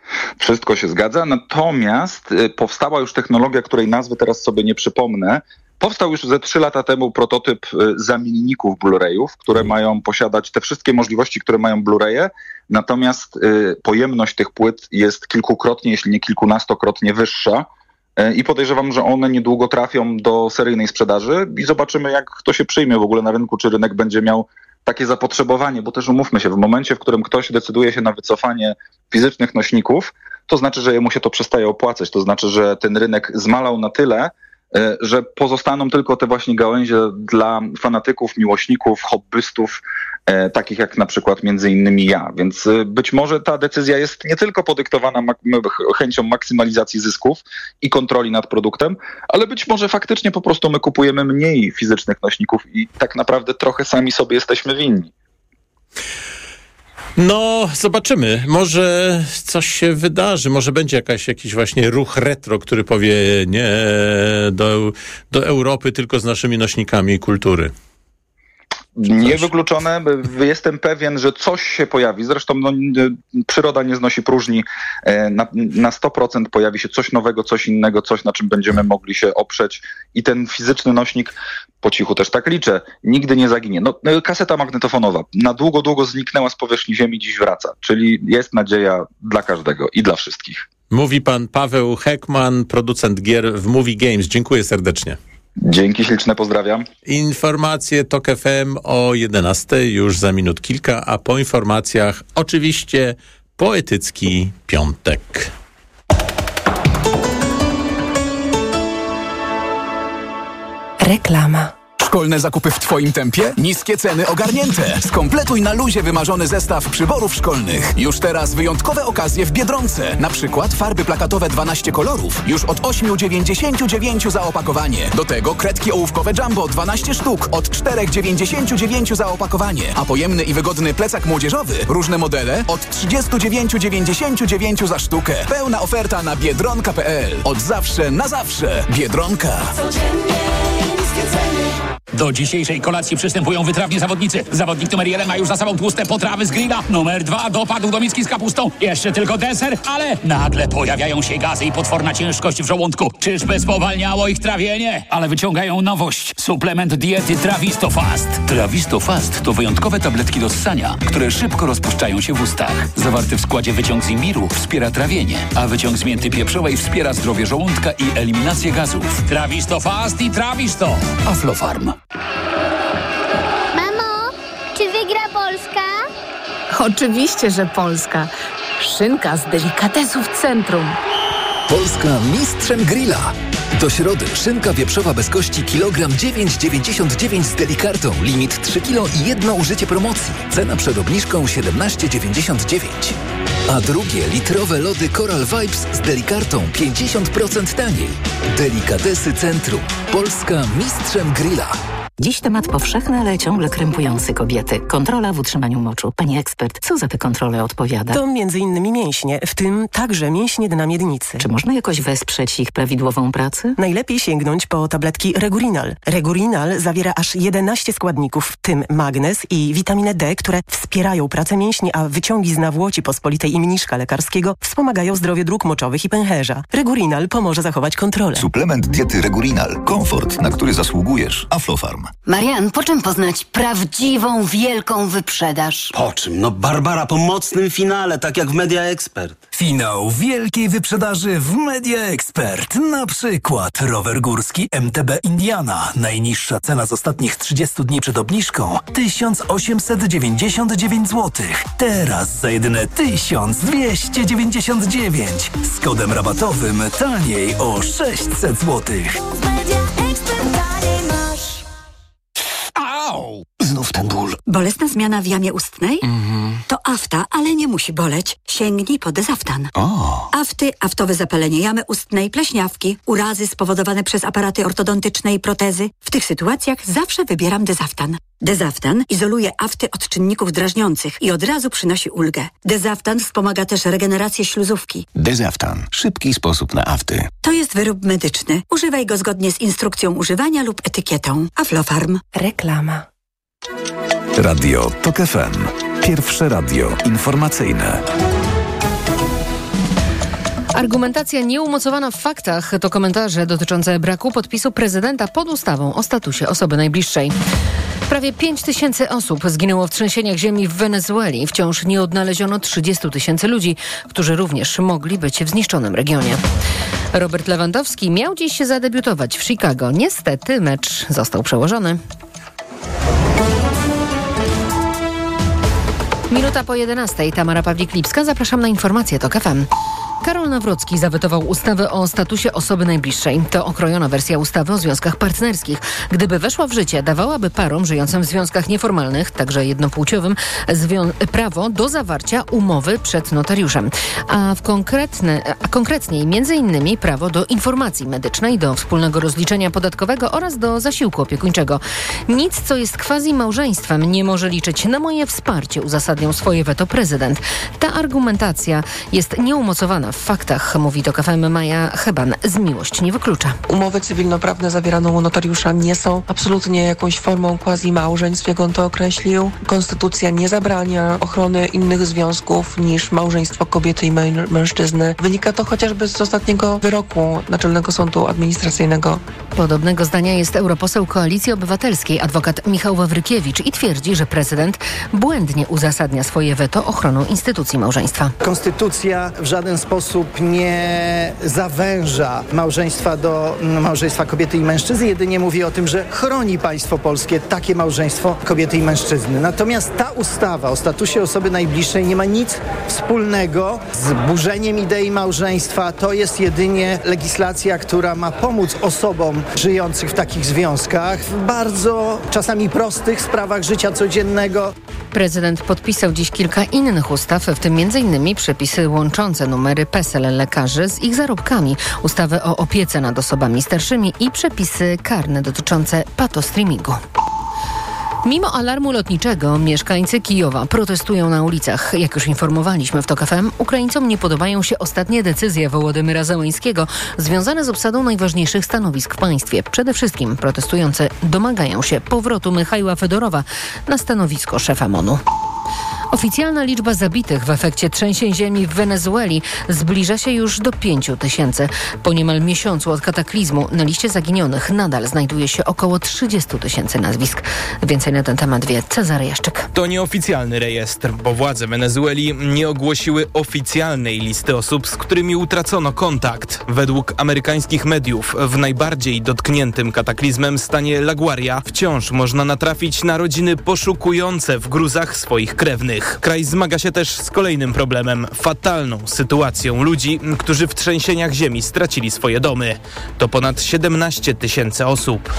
T: Wszystko się zgadza, natomiast powstała już technologia, której nazwy teraz sobie nie przypomnę. Powstał już ze trzy lata temu prototyp zamienników Blu-rayów, które mają posiadać te wszystkie możliwości, które mają Blu-raye, natomiast pojemność tych płyt jest kilkukrotnie, jeśli nie kilkunastokrotnie wyższa. I podejrzewam, że one niedługo trafią do seryjnej sprzedaży i zobaczymy, jak to się przyjmie w ogóle na rynku, czy rynek będzie miał takie zapotrzebowanie, bo też umówmy się, w momencie, w którym ktoś decyduje się na wycofanie fizycznych nośników, to znaczy, że jemu się to przestaje opłacać, to znaczy, że ten rynek zmalał na tyle, że pozostaną tylko te właśnie gałęzie dla fanatyków, miłośników, hobbystów, e, takich jak na przykład między innymi ja. Więc e, być może ta decyzja jest nie tylko podyktowana mak- chęcią maksymalizacji zysków i kontroli nad produktem, ale być może faktycznie po prostu my kupujemy mniej fizycznych nośników i tak naprawdę trochę sami sobie jesteśmy winni.
B: No, zobaczymy. Może coś się wydarzy. Może będzie jakaś, jakiś właśnie ruch retro, który powie nie do, do Europy, tylko z naszymi nośnikami kultury.
T: Niewykluczone. Jestem pewien, że coś się pojawi. Zresztą no, przyroda nie znosi próżni. Na, na sto procent pojawi się coś nowego, coś innego, coś, na czym będziemy mogli się oprzeć. I ten fizyczny nośnik, po cichu też tak liczę, nigdy nie zaginie. No, kaseta magnetofonowa na długo, długo zniknęła z powierzchni ziemi, dziś wraca. Czyli jest nadzieja dla każdego i dla wszystkich.
B: Mówi pan Paweł Heckman, producent gier w Movie Games. Dziękuję serdecznie.
T: Dzięki śliczne, pozdrawiam.
B: Informacje Tok F M o jedenastej już za minut kilka, a po informacjach oczywiście poetycki piątek.
L: Reklama. Szkolne zakupy w Twoim tempie? Niskie ceny ogarnięte. Skompletuj na luzie wymarzony zestaw przyborów szkolnych. Już teraz wyjątkowe okazje w Biedronce. Na przykład farby plakatowe dwanaście kolorów. Już od osiem dziewięćdziesiąt dziewięć za opakowanie. Do tego kredki ołówkowe Jumbo dwanaście sztuk od cztery dziewięćdziesiąt dziewięć za opakowanie. A pojemny i wygodny plecak młodzieżowy, różne modele od trzydzieści dziewięć dziewięćdziesiąt dziewięć za sztukę. Pełna oferta na biedronka kropka p l. Od zawsze na zawsze. Biedronka.
U: Do dzisiejszej kolacji przystępują wytrawni zawodnicy. Zawodnik numer jeden ma już za sobą tłuste potrawy z grilla. Numer dwa dopadł do miski z kapustą. Jeszcze tylko deser, ale nagle pojawiają się gazy i potworna ciężkość w żołądku. Czyżby spowalniało ich trawienie? Ale wyciągają nowość. Suplement diety Trawisto Fast. Trawisto Fast to wyjątkowe tabletki do ssania, które szybko rozpuszczają się w ustach. Zawarty w składzie wyciąg z imbiru wspiera trawienie, a wyciąg z mięty pieprzowej wspiera zdrowie żołądka i eliminację gazów. Trawisto Fast i Trawisto. Aflofarm.
V: Mamo, czy wygra Polska?
W: Oczywiście, że Polska. Szynka z delikatesów centrum.
M: Polska mistrzem grilla. Do środy szynka wieprzowa bez kości kilogram dziewięć dziewięćdziesiąt dziewięć z delikartą. Limit trzy kilo i jedno użycie promocji. Cena przed obniżką siedemnaście dziewięćdziesiąt dziewięć. A drugie litrowe lody Coral Vibes z delikartą pięćdziesiąt procent taniej. Delikatesy Centrum. Polska mistrzem grilla.
F: Dziś temat powszechny, ale ciągle krępujący kobiety. Kontrola w utrzymaniu moczu. Pani ekspert, co za te kontrole odpowiada?
X: To między innymi mięśnie, w tym także mięśnie dna miednicy.
F: Czy można jakoś wesprzeć ich prawidłową pracę?
X: Najlepiej sięgnąć po tabletki Regurinal. Regurinal zawiera aż jedenaście składników, w tym magnez i witaminę D, które wspierają pracę mięśni, a wyciągi z nawłoci pospolitej i mniszka lekarskiego wspomagają zdrowie dróg moczowych i pęcherza. Regurinal pomoże zachować kontrolę.
J: Suplement diety Regurinal. Komfort, na który zasługujesz. Aflofarm.
Y: Marian, po czym poznać prawdziwą, wielką wyprzedaż?
Z: Po czym? No Barbara, po mocnym finale, tak jak w Media Expert.
N: Finał wielkiej wyprzedaży w Media Expert. Na przykład rower górski M T B Indiana. Najniższa cena z ostatnich trzydziestu dni przed obniżką tysiąc osiemset dziewięćdziesiąt dziewięć złotych. Teraz za jedyne tysiąc dwieście dziewięćdziesiąt dziewięć. Z kodem rabatowym taniej o sześćset złotych.
Y: Au! Znów ten ból. Bolesna zmiana w jamie ustnej? Mhm. To afta, ale nie musi boleć. Sięgnij po Dezaftan.
J: O.
Y: Afty, aftowe zapalenie jamy ustnej, pleśniawki, urazy spowodowane przez aparaty ortodontyczne i protezy. W tych sytuacjach zawsze wybieram Dezaftan. Dezaftan izoluje afty od czynników drażniących i od razu przynosi ulgę. Dezaftan wspomaga też regenerację śluzówki.
J: Dezaftan. Szybki sposób na afty.
Y: To jest wyrób medyczny. Używaj go zgodnie z instrukcją używania lub etykietą. Aflofarm.
W: Reklama.
C: Radio Tok F M. Pierwsze radio informacyjne.
W: Argumentacja nieumocowana w faktach to komentarze dotyczące braku podpisu prezydenta pod ustawą o statusie osoby najbliższej. Prawie pięć tysięcy osób zginęło w trzęsieniach ziemi w Wenezueli. Wciąż nie odnaleziono trzydziestu tysięcy ludzi, którzy również mogli być w zniszczonym regionie. Robert Lewandowski miał dziś zadebiutować w Chicago. Niestety mecz został przełożony. Minuta po jedenastej. Tamara Pawlik-Lipska. Zapraszam na informacje TOK F M. Karol Nawrocki zawetował ustawę o statusie osoby najbliższej. To okrojona wersja ustawy o związkach partnerskich. Gdyby weszła w życie, dawałaby parom żyjącym w związkach nieformalnych, także jednopłciowym, zwią- prawo do zawarcia umowy przed notariuszem. A, w konkretne, a konkretniej między innymi prawo do informacji medycznej, do wspólnego rozliczenia podatkowego oraz do zasiłku opiekuńczego. Nic, co jest quasi-małżeństwem, nie może liczyć na moje wsparcie, uzasadniał swoje weto prezydent. Ta argumentacja jest nieumocowana w faktach, mówi TOK F M Maja Heban. Z miłość nie wyklucza.
A: Umowy cywilnoprawne zawierane u notariusza nie są absolutnie jakąś formą quasi-małżeństw, jak on to określił. Konstytucja nie zabrania ochrony innych związków niż małżeństwo kobiety i mę- mężczyzny. Wynika to chociażby z ostatniego wyroku Naczelnego Sądu Administracyjnego.
W: Podobnego zdania jest europoseł Koalicji Obywatelskiej, adwokat Michał Wawrykiewicz, i twierdzi, że prezydent błędnie uzasadnia swoje weto ochroną instytucji małżeństwa.
D: Konstytucja w żaden sposób nie zawęża małżeństwa do małżeństwa kobiety i mężczyzny, jedynie mówi o tym, że chroni państwo polskie takie małżeństwo kobiety i mężczyzny. Natomiast ta ustawa o statusie osoby najbliższej nie ma nic wspólnego z burzeniem idei małżeństwa. To jest jedynie legislacja, która ma pomóc osobom żyjących w takich związkach w bardzo czasami prostych sprawach życia codziennego.
W: Prezydent podpisał dziś kilka innych ustaw, w tym między innymi przepisy łączące numery PESEL lekarzy z ich zarobkami, ustawę o opiece nad osobami starszymi i przepisy karne dotyczące patostreamingu. Mimo alarmu lotniczego mieszkańcy Kijowa protestują na ulicach. Jak już informowaliśmy w TOK F M, Ukraińcom nie podobają się ostatnie decyzje Wołodymyra Zełeńskiego związane z obsadą najważniejszych stanowisk w państwie. Przede wszystkim protestujący domagają się powrotu Michajła Fedorowa na stanowisko szefa M O N-u. Oficjalna liczba zabitych w efekcie trzęsień ziemi w Wenezueli zbliża się już do pięciu tysięcy. Po niemal miesiącu od kataklizmu na liście zaginionych nadal znajduje się około trzydziestu tysięcy nazwisk. Więcej na ten temat wie Cezary Jaszczyk.
E: To nieoficjalny rejestr, bo władze Wenezueli nie ogłosiły oficjalnej listy osób, z którymi utracono kontakt. Według amerykańskich mediów w najbardziej dotkniętym kataklizmem stanie La Guaria wciąż można natrafić na rodziny poszukujące w gruzach swoich krewnych. Kraj zmaga się też z kolejnym problemem, fatalną sytuacją ludzi, którzy w trzęsieniach ziemi stracili swoje domy. To ponad siedemnaście tysięcy osób.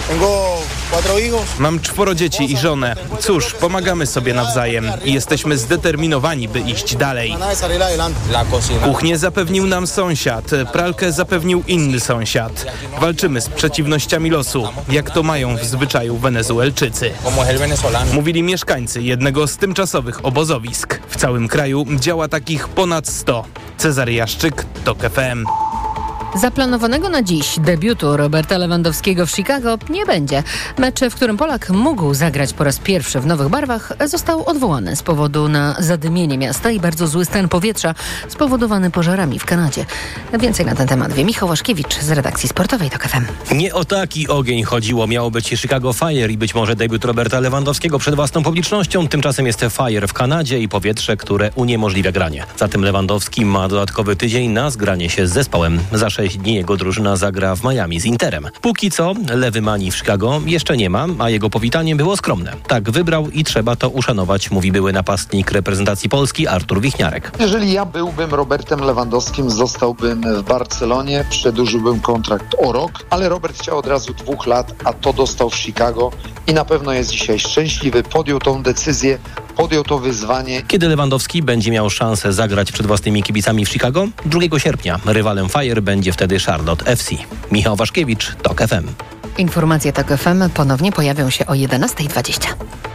E: Mam czworo dzieci i żonę. Cóż, pomagamy sobie nawzajem i jesteśmy zdeterminowani, by iść dalej. Kuchnię zapewnił nam sąsiad, pralkę zapewnił inny sąsiad. Walczymy z przeciwnościami losu, jak to mają w zwyczaju Wenezuelczycy. Mówili mieszkańcy jednego z tymczasowych obozowisk. W całym kraju działa takich ponad sto. Cezary Jaszczyk, TOK F M.
W: Zaplanowanego na dziś debiutu Roberta Lewandowskiego w Chicago nie będzie. Mecz, w którym Polak mógł zagrać po raz pierwszy w nowych barwach, został odwołany z powodu na zadymienie miasta i bardzo zły stan powietrza spowodowany pożarami w Kanadzie. Więcej na ten temat wie Michał Waszkiewicz z redakcji sportowej TOK F M.
G: Nie o taki ogień chodziło. Miało być Chicago Fire i być może debiut Roberta Lewandowskiego przed własną publicznością. Tymczasem jest Fire w Kanadzie i powietrze, które uniemożliwia granie. Zatem Lewandowski ma dodatkowy tydzień na zgranie się z zespołem. Za sześć dni jego drużyna zagra w Miami z Interem. Póki co lewy Mani w Chicago jeszcze nie ma, a jego powitanie było skromne. Tak wybrał i trzeba to uszanować, mówi były napastnik reprezentacji Polski Artur Wichniarek.
H: Jeżeli ja byłbym Robertem Lewandowskim, zostałbym w Barcelonie, przedłużyłbym kontrakt o rok, ale Robert chciał od razu dwóch lat, a to dostał w Chicago i na pewno jest dzisiaj szczęśliwy. Podjął tą decyzję, podjął to wyzwanie.
G: Kiedy Lewandowski będzie miał szansę zagrać przed własnymi kibicami w Chicago? drugiego sierpnia. Rywalem Fire będzie wtedy Charlotte F C. Michał Waszkiewicz, TOK F M.
W: Informacje TOK F M ponownie pojawią się o jedenasta dwadzieścia.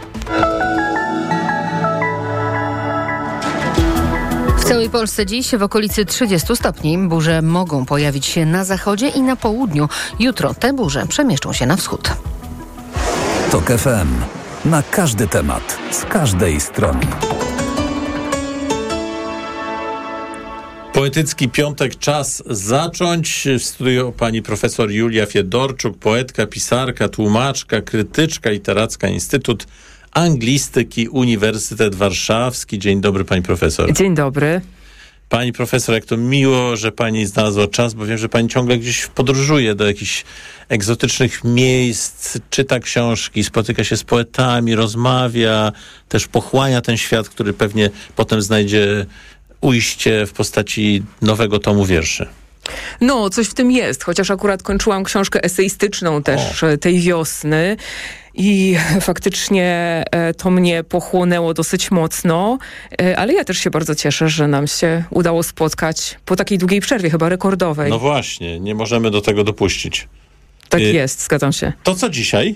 W: W całej Polsce dziś w okolicy trzydziestu stopni. Burze mogą pojawić się na zachodzie i na południu. Jutro te burze przemieszczą się na wschód.
C: TOK F M. Na każdy temat, z każdej strony.
B: Poetycki piątek, czas zacząć. W studiu pani profesor Julia Fiedorczuk, poetka, pisarka, tłumaczka, krytyczka literacka, Instytut Anglistyki, Uniwersytet Warszawski. Dzień dobry, pani profesor.
I: Dzień dobry.
B: Pani profesor, jak to miło, że pani znalazła czas, bo wiem, że pani ciągle gdzieś podróżuje do jakichś egzotycznych miejsc, czyta książki, spotyka się z poetami, rozmawia, też pochłania ten świat, który pewnie potem znajdzie ujście w postaci nowego tomu wierszy.
I: No, coś w tym jest, chociaż akurat kończyłam książkę eseistyczną też o. tej wiosny i faktycznie to mnie pochłonęło dosyć mocno, ale ja też się bardzo cieszę, że nam się udało spotkać po takiej długiej przerwie, chyba rekordowej.
B: No właśnie, nie możemy do tego dopuścić.
I: Tak jest, zgadzam się.
B: To co dzisiaj?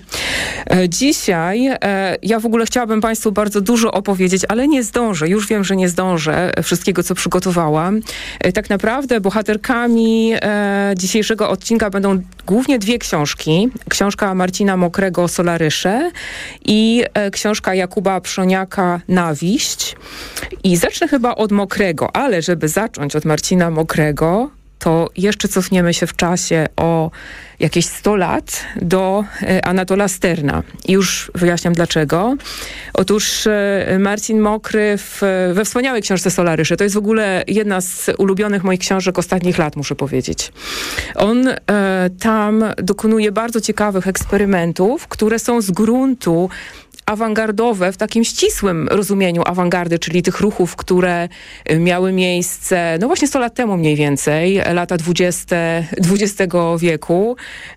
I: Dzisiaj e, ja w ogóle chciałabym Państwu bardzo dużo opowiedzieć, ale nie zdążę. Już wiem, że nie zdążę wszystkiego, co przygotowałam. E, tak naprawdę bohaterkami e, dzisiejszego odcinka będą głównie dwie książki. Książka Marcina Mokrego Solarysze i e, książka Jakuba Przoniaka Nawiść. I zacznę chyba od Mokrego, ale żeby zacząć od Marcina Mokrego, to jeszcze cofniemy się w czasie o jakieś sto lat do Anatola Sterna. I już wyjaśniam dlaczego. Otóż Marcin Mokry w, we wspaniałej książce Solarysze, to jest w ogóle jedna z ulubionych moich książek ostatnich lat, muszę powiedzieć. On e, tam dokonuje bardzo ciekawych eksperymentów, które są z gruntu awangardowe w takim ścisłym rozumieniu awangardy, czyli tych ruchów, które miały miejsce, no właśnie sto lat temu mniej więcej, lata dwudzieste dwudziestego wieku.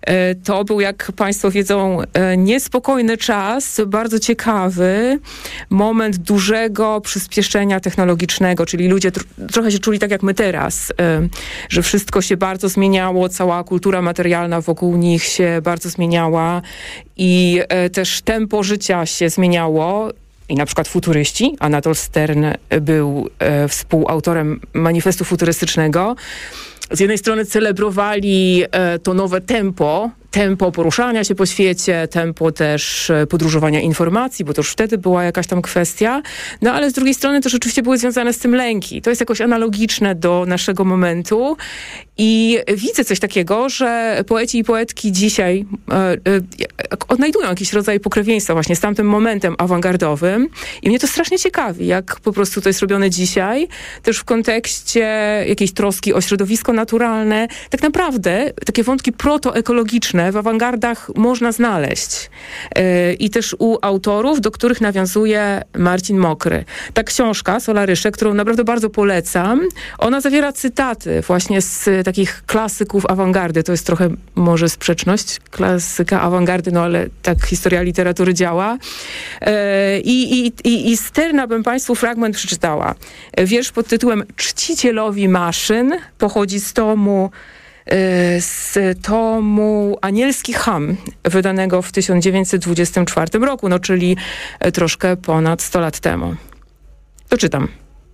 I: To był, jak Państwo wiedzą, niespokojny czas, bardzo ciekawy, moment dużego przyspieszenia technologicznego, czyli ludzie tr- trochę się czuli tak jak my teraz, że wszystko się bardzo zmieniało, cała kultura materialna wokół nich się bardzo zmieniała i też tempo życia się zmieniało. I na przykład futuryści, Anatol Stern był e, współautorem manifestu futurystycznego, z jednej strony celebrowali e, to nowe tempo, tempo poruszania się po świecie, tempo też e, podróżowania informacji, bo to już wtedy była jakaś tam kwestia, no ale z drugiej strony też oczywiście były związane z tym lęki. To jest jakoś analogiczne do naszego momentu i widzę coś takiego, że poeci i poetki dzisiaj e, e, odnajdują jakiś rodzaj pokrewieństwa właśnie z tamtym momentem awangardowym i mnie to strasznie ciekawi, jak po prostu to jest robione dzisiaj, też w kontekście jakiejś troski o środowisko naturalne. Tak naprawdę takie wątki protoekologiczne w awangardach można znaleźć. Yy, I też u autorów, do których nawiązuje Marcin Mokry. Ta książka, Solarysze, którą naprawdę bardzo polecam, ona zawiera cytaty właśnie z takich klasyków awangardy. To jest trochę może sprzeczność, klasyka awangardy, no ale tak historia literatury działa. Yy, i, i, I z Sterna bym Państwu fragment przeczytała. Wiersz pod tytułem Czcicielowi maszyn pochodzi z tomu z tomu Anielski Cham, wydanego w tysiąc dziewięćset dwudziestym czwartym roku, no czyli troszkę ponad sto lat temu. To czytam.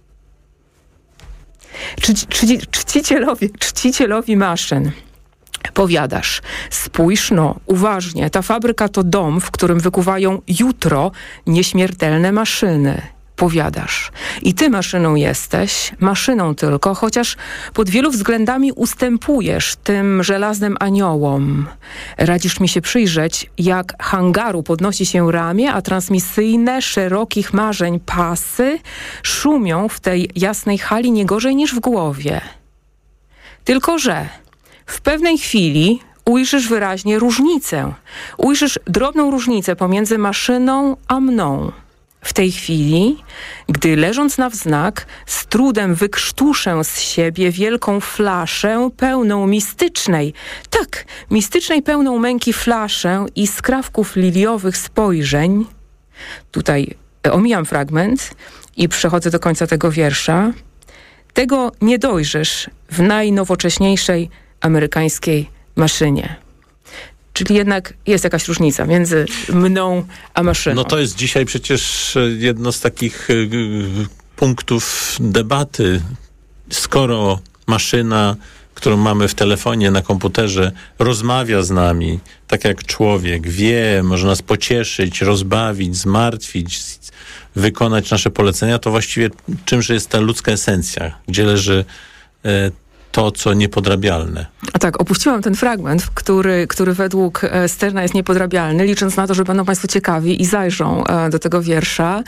I: Czci, czci, czcicielowi, czcicielowi maszyn powiadasz, spójrz no, uważnie, ta fabryka to dom, w którym wykuwają jutro nieśmiertelne maszyny. Powiadasz. I ty maszyną jesteś, maszyną tylko, chociaż pod wielu względami ustępujesz tym żelaznym aniołom. Radzisz mi się przyjrzeć, jak hangaru podnosi się ramię, a transmisyjne, szerokich marzeń pasy szumią w tej jasnej hali nie gorzej niż w głowie. Tylko że w pewnej chwili ujrzysz wyraźnie różnicę. Ujrzysz drobną różnicę pomiędzy maszyną a mną. W tej chwili, gdy leżąc na wznak, z trudem wykrztuszę z siebie wielką flaszę pełną mistycznej, tak, mistycznej pełną męki flaszę i skrawków liliowych spojrzeń. Tutaj omijam fragment i przechodzę do końca tego wiersza. Tego nie dojrzysz w najnowocześniejszej amerykańskiej maszynie. Czyli jednak jest jakaś różnica między mną a maszyną.
B: No to jest dzisiaj przecież jedno z takich y, punktów debaty. Skoro maszyna, którą mamy w telefonie, na komputerze, rozmawia z nami, tak jak człowiek, wie, może nas pocieszyć, rozbawić, zmartwić, wykonać nasze polecenia, to właściwie czymże jest ta ludzka esencja? Gdzie leży to, co niepodrabialne.
I: A tak, opuściłam ten fragment, który, który według Sterna jest niepodrabialny, licząc na to, że będą Państwo ciekawi i zajrzą do tego wiersza.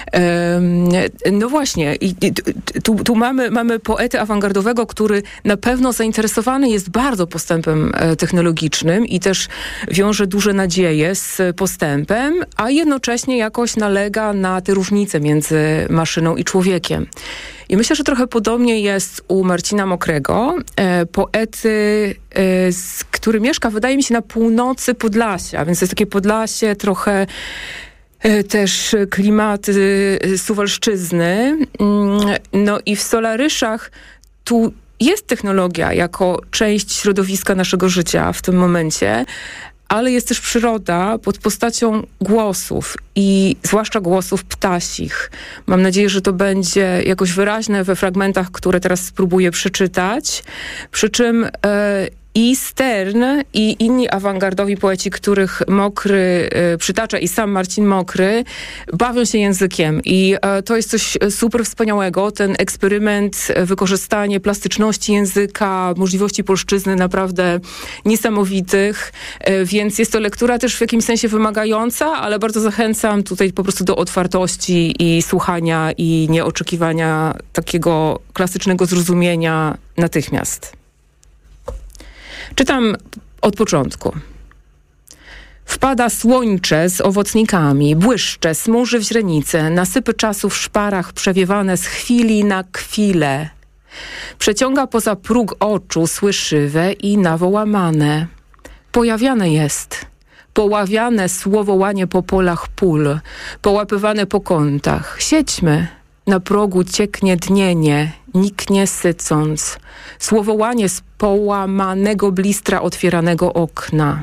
I: No właśnie, i tu, tu mamy, mamy poetę awangardowego, który na pewno zainteresowany jest bardzo postępem technologicznym i też wiąże duże nadzieje z postępem, a jednocześnie jakoś nalega na te różnice między maszyną i człowiekiem. I myślę, że trochę podobnie jest u Marcina Mokrego, e, poety, e, z, który mieszka, wydaje mi się, na północy Podlasia, więc to jest takie Podlasie, trochę e, też klimaty Suwalszczyzny. No i w Solaryszach tu jest technologia jako część środowiska naszego życia w tym momencie, ale jest też przyroda pod postacią głosów i zwłaszcza głosów ptasich. Mam nadzieję, że to będzie jakoś wyraźne we fragmentach, które teraz spróbuję przeczytać. Przy czym e, i Stern, i inni awangardowi poeci, których Mokry e, przytacza, i sam Marcin Mokry, bawią się językiem. I e, to jest coś super wspaniałego. Ten eksperyment, wykorzystanie plastyczności języka, możliwości polszczyzny naprawdę niesamowitych. E, więc jest to lektura też w jakimś sensie wymagająca, ale bardzo zachęcam tutaj po prostu do otwartości i słuchania i nieoczekiwania takiego klasycznego zrozumienia natychmiast. Czytam od początku. Wpada słończe z owocnikami, błyszcze, smuży w źrenice, nasypy czasu w szparach przewiewane z chwili na chwilę. Przeciąga poza próg oczu słyszywe i nawołamane. Pojawiane jest, poławiane słowołanie po polach pól, połapywane po kątach. Siedźmy, na progu cieknie dnienie, niknie sycąc. Słowołanie z połamanego blistra otwieranego okna.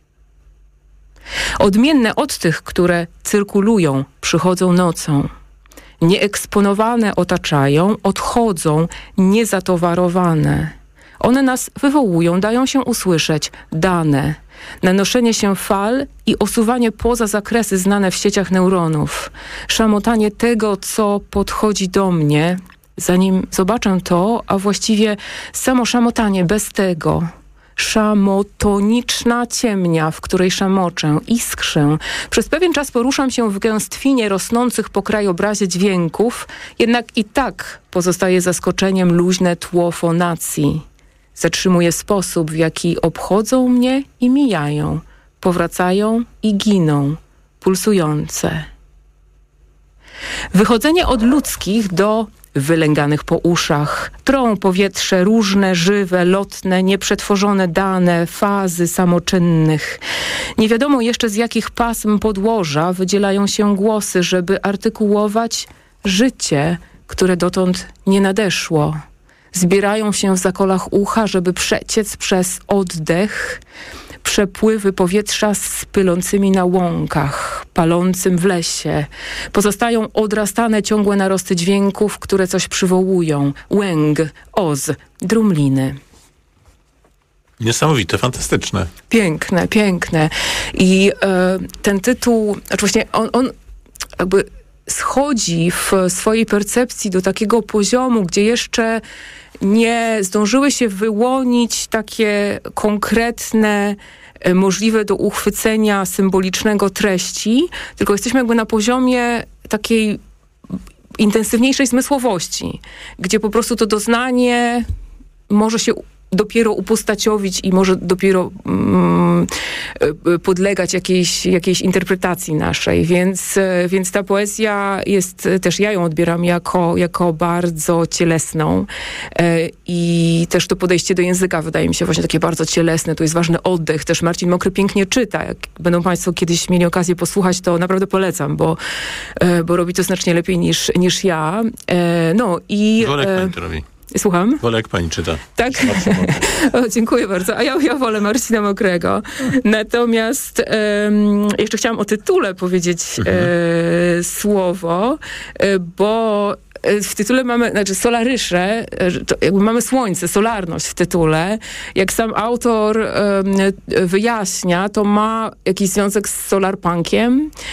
I: Odmienne od tych, które cyrkulują, przychodzą nocą. Nieeksponowane otaczają, odchodzą, niezatowarowane. One nas wywołują, dają się usłyszeć, dane. Nanoszenie się fal i osuwanie poza zakresy znane w sieciach neuronów. Szamotanie tego, co podchodzi do mnie, zanim zobaczę to, a właściwie samo szamotanie bez tego. Szamotoniczna ciemnia, w której szamoczę, iskrzę. Przez pewien czas poruszam się w gęstwinie rosnących po krajobrazie dźwięków, jednak i tak pozostaje zaskoczeniem luźne tło fonacji. Zatrzymuję sposób, w jaki obchodzą mnie i mijają, powracają i giną, pulsujące. Wychodzenie od ludzkich do wylęganych po uszach. Trą powietrze różne, żywe, lotne, nieprzetworzone dane, fazy samoczynnych. Nie wiadomo jeszcze z jakich pasm podłoża wydzielają się głosy, żeby artykułować życie, które dotąd nie nadeszło. Zbierają się w zakolach ucha, żeby przeciec przez oddech, przepływy powietrza z pylącymi na łąkach, palącym w lesie. Pozostają odrastane ciągłe narosty dźwięków, które coś przywołują. Łęg, oz, drumliny.
B: Niesamowite, fantastyczne.
I: Piękne, piękne. I e, ten tytuł, oczywiście on, on jakby schodzi w swojej percepcji do takiego poziomu, gdzie jeszcze nie zdążyły się wyłonić takie konkretne, możliwe do uchwycenia symbolicznego treści, tylko jesteśmy jakby na poziomie takiej intensywniejszej zmysłowości, gdzie po prostu to doznanie może się dopiero upostaciowić i może dopiero mm, podlegać jakiejś, jakiejś interpretacji naszej. Więc, więc ta poezja jest, też ja ją odbieram jako, jako bardzo cielesną i też to podejście do języka wydaje mi się właśnie takie bardzo cielesne. Tu jest ważny oddech. Też Marcin Mokry pięknie czyta. Jak będą Państwo kiedyś mieli okazję posłuchać, to naprawdę polecam, bo, bo robi to znacznie lepiej niż, niż ja. No i...
B: Wolek pani to robi.
I: Słucham?
B: Wolę jak pani czyta.
I: Tak? O, dziękuję bardzo. A ja, ja wolę Marcina Mokrego. Natomiast um, jeszcze chciałam o tytule powiedzieć mhm. e, słowo, e, bo w tytule mamy, znaczy solarysze, to jakby mamy słońce, solarność w tytule. Jak sam autor um, wyjaśnia, to ma jakiś związek z solarpunkiem,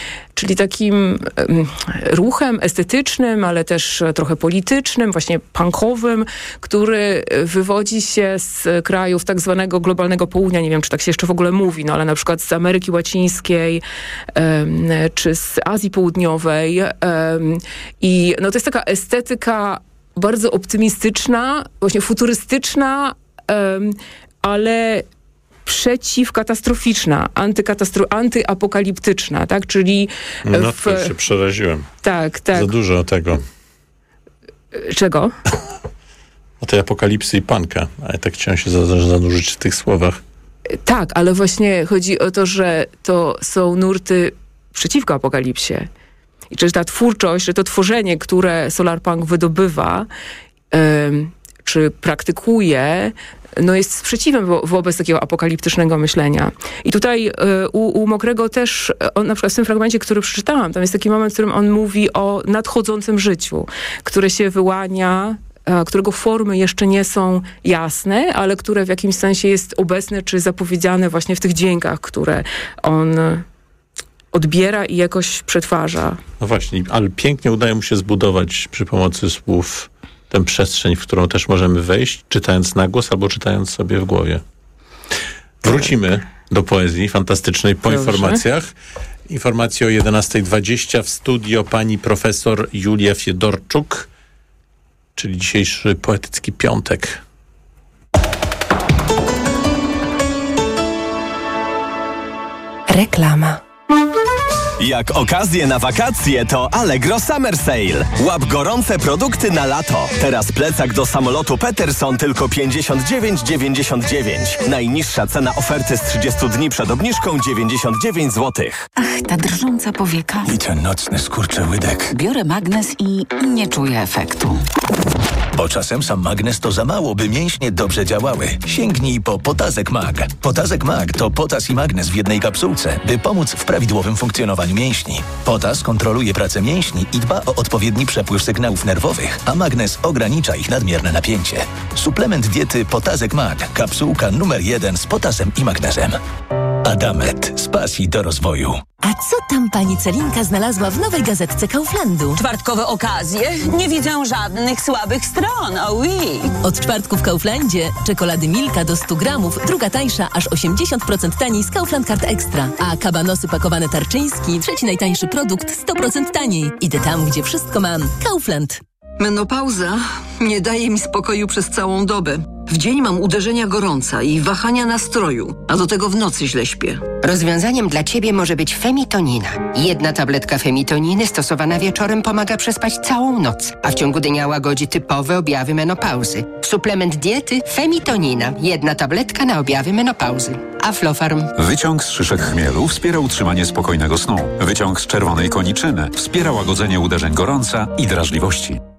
I: czyli takim ruchem estetycznym, ale też trochę politycznym, właśnie punkowym, który wywodzi się z krajów tak zwanego globalnego południa. Nie wiem, czy tak się jeszcze w ogóle mówi, no ale na przykład z Ameryki Łacińskiej czy z Azji Południowej. I no to jest taka estetyka bardzo optymistyczna, właśnie futurystyczna, ale przeciwkatastroficzna, antykatastro- antyapokaliptyczna, tak? Czyli
B: no
I: w...
B: to się przeraziłem.
I: Tak, tak.
B: Za dużo tego.
I: Czego?
B: O tej apokalipsy i panka. A ja tak chciałem się zanurzyć w tych słowach.
I: Tak, ale właśnie chodzi o to, że to są nurty przeciwko apokalipsie. I czy ta twórczość, że to tworzenie, które Solarpunk wydobywa, ym, czy praktykuje, no jest sprzeciwem wo- wobec takiego apokaliptycznego myślenia. I tutaj y, u, u Mokrego też, on na przykład w tym fragmencie, który przeczytałam, tam jest taki moment, w którym on mówi o nadchodzącym życiu, które się wyłania, a, którego formy jeszcze nie są jasne, ale które w jakimś sensie jest obecne, czy zapowiedziane właśnie w tych dźwiękach, które on odbiera i jakoś przetwarza.
B: No właśnie, ale pięknie udaje mu się zbudować przy pomocy słów tę przestrzeń, w którą też możemy wejść, czytając na głos albo czytając sobie w głowie. Wrócimy do poezji fantastycznej po Dobrze. informacjach. Informacje o jedenasta dwadzieścia w studio pani profesor Julia Fiedorczuk, czyli dzisiejszy poetycki piątek.
X: Reklama.
K: Jak okazję na wakacje, to Allegro Summer Sale. Łap gorące produkty na lato. Teraz plecak do samolotu Peterson tylko pięćdziesiąt dziewięć dziewięćdziesiąt dziewięć. Najniższa cena oferty z trzydziestu dni przed obniżką dziewięćdziesiąt dziewięć złotych.
F: Ach, ta drżąca powieka.
J: I ten nocny skurczyłydek.
F: Biorę magnes i nie czuję efektu.
J: Bo czasem sam magnes to za mało, by mięśnie dobrze działały. Sięgnij po Potazek Mag. Potazek Mag to potas i magnes w jednej kapsułce, by pomóc w prawidłowym funkcjonowaniu mięśni. Potas kontroluje pracę mięśni i dba o odpowiedni przepływ sygnałów nerwowych, a magnes ogranicza ich nadmierne napięcie. Suplement diety Potazek Mag. Kapsułka numer jeden z potasem i magnezem. Adamet. Z pasji do rozwoju.
O: A co tam pani Celinka znalazła w nowej gazetce Kauflandu?
P: Czwartkowe okazje? Nie widzę żadnych słabych stron, oh oui.
O: Od czwartku w Kauflandzie czekolady Milka do stu gramów, druga tańsza, aż osiemdziesiąt procent taniej z Kaufland Card Extra. A kabanosy pakowane Tarczyński, trzeci najtańszy produkt, sto procent taniej. Idę tam, gdzie wszystko mam. Kaufland.
Q: Menopauza nie daje mi spokoju przez całą dobę. W dzień mam uderzenia gorąca i wahania nastroju, a do tego w nocy źle śpię.
R: Rozwiązaniem dla Ciebie może być Femitonina. Jedna tabletka Femitoniny stosowana wieczorem pomaga przespać całą noc, a w ciągu dnia łagodzi typowe objawy menopauzy. Suplement diety Femitonina. Jedna tabletka na objawy menopauzy. Aflofarm.
S: Wyciąg z szyszek chmielu wspiera utrzymanie spokojnego snu. Wyciąg z czerwonej koniczyny wspiera łagodzenie uderzeń gorąca i drażliwości.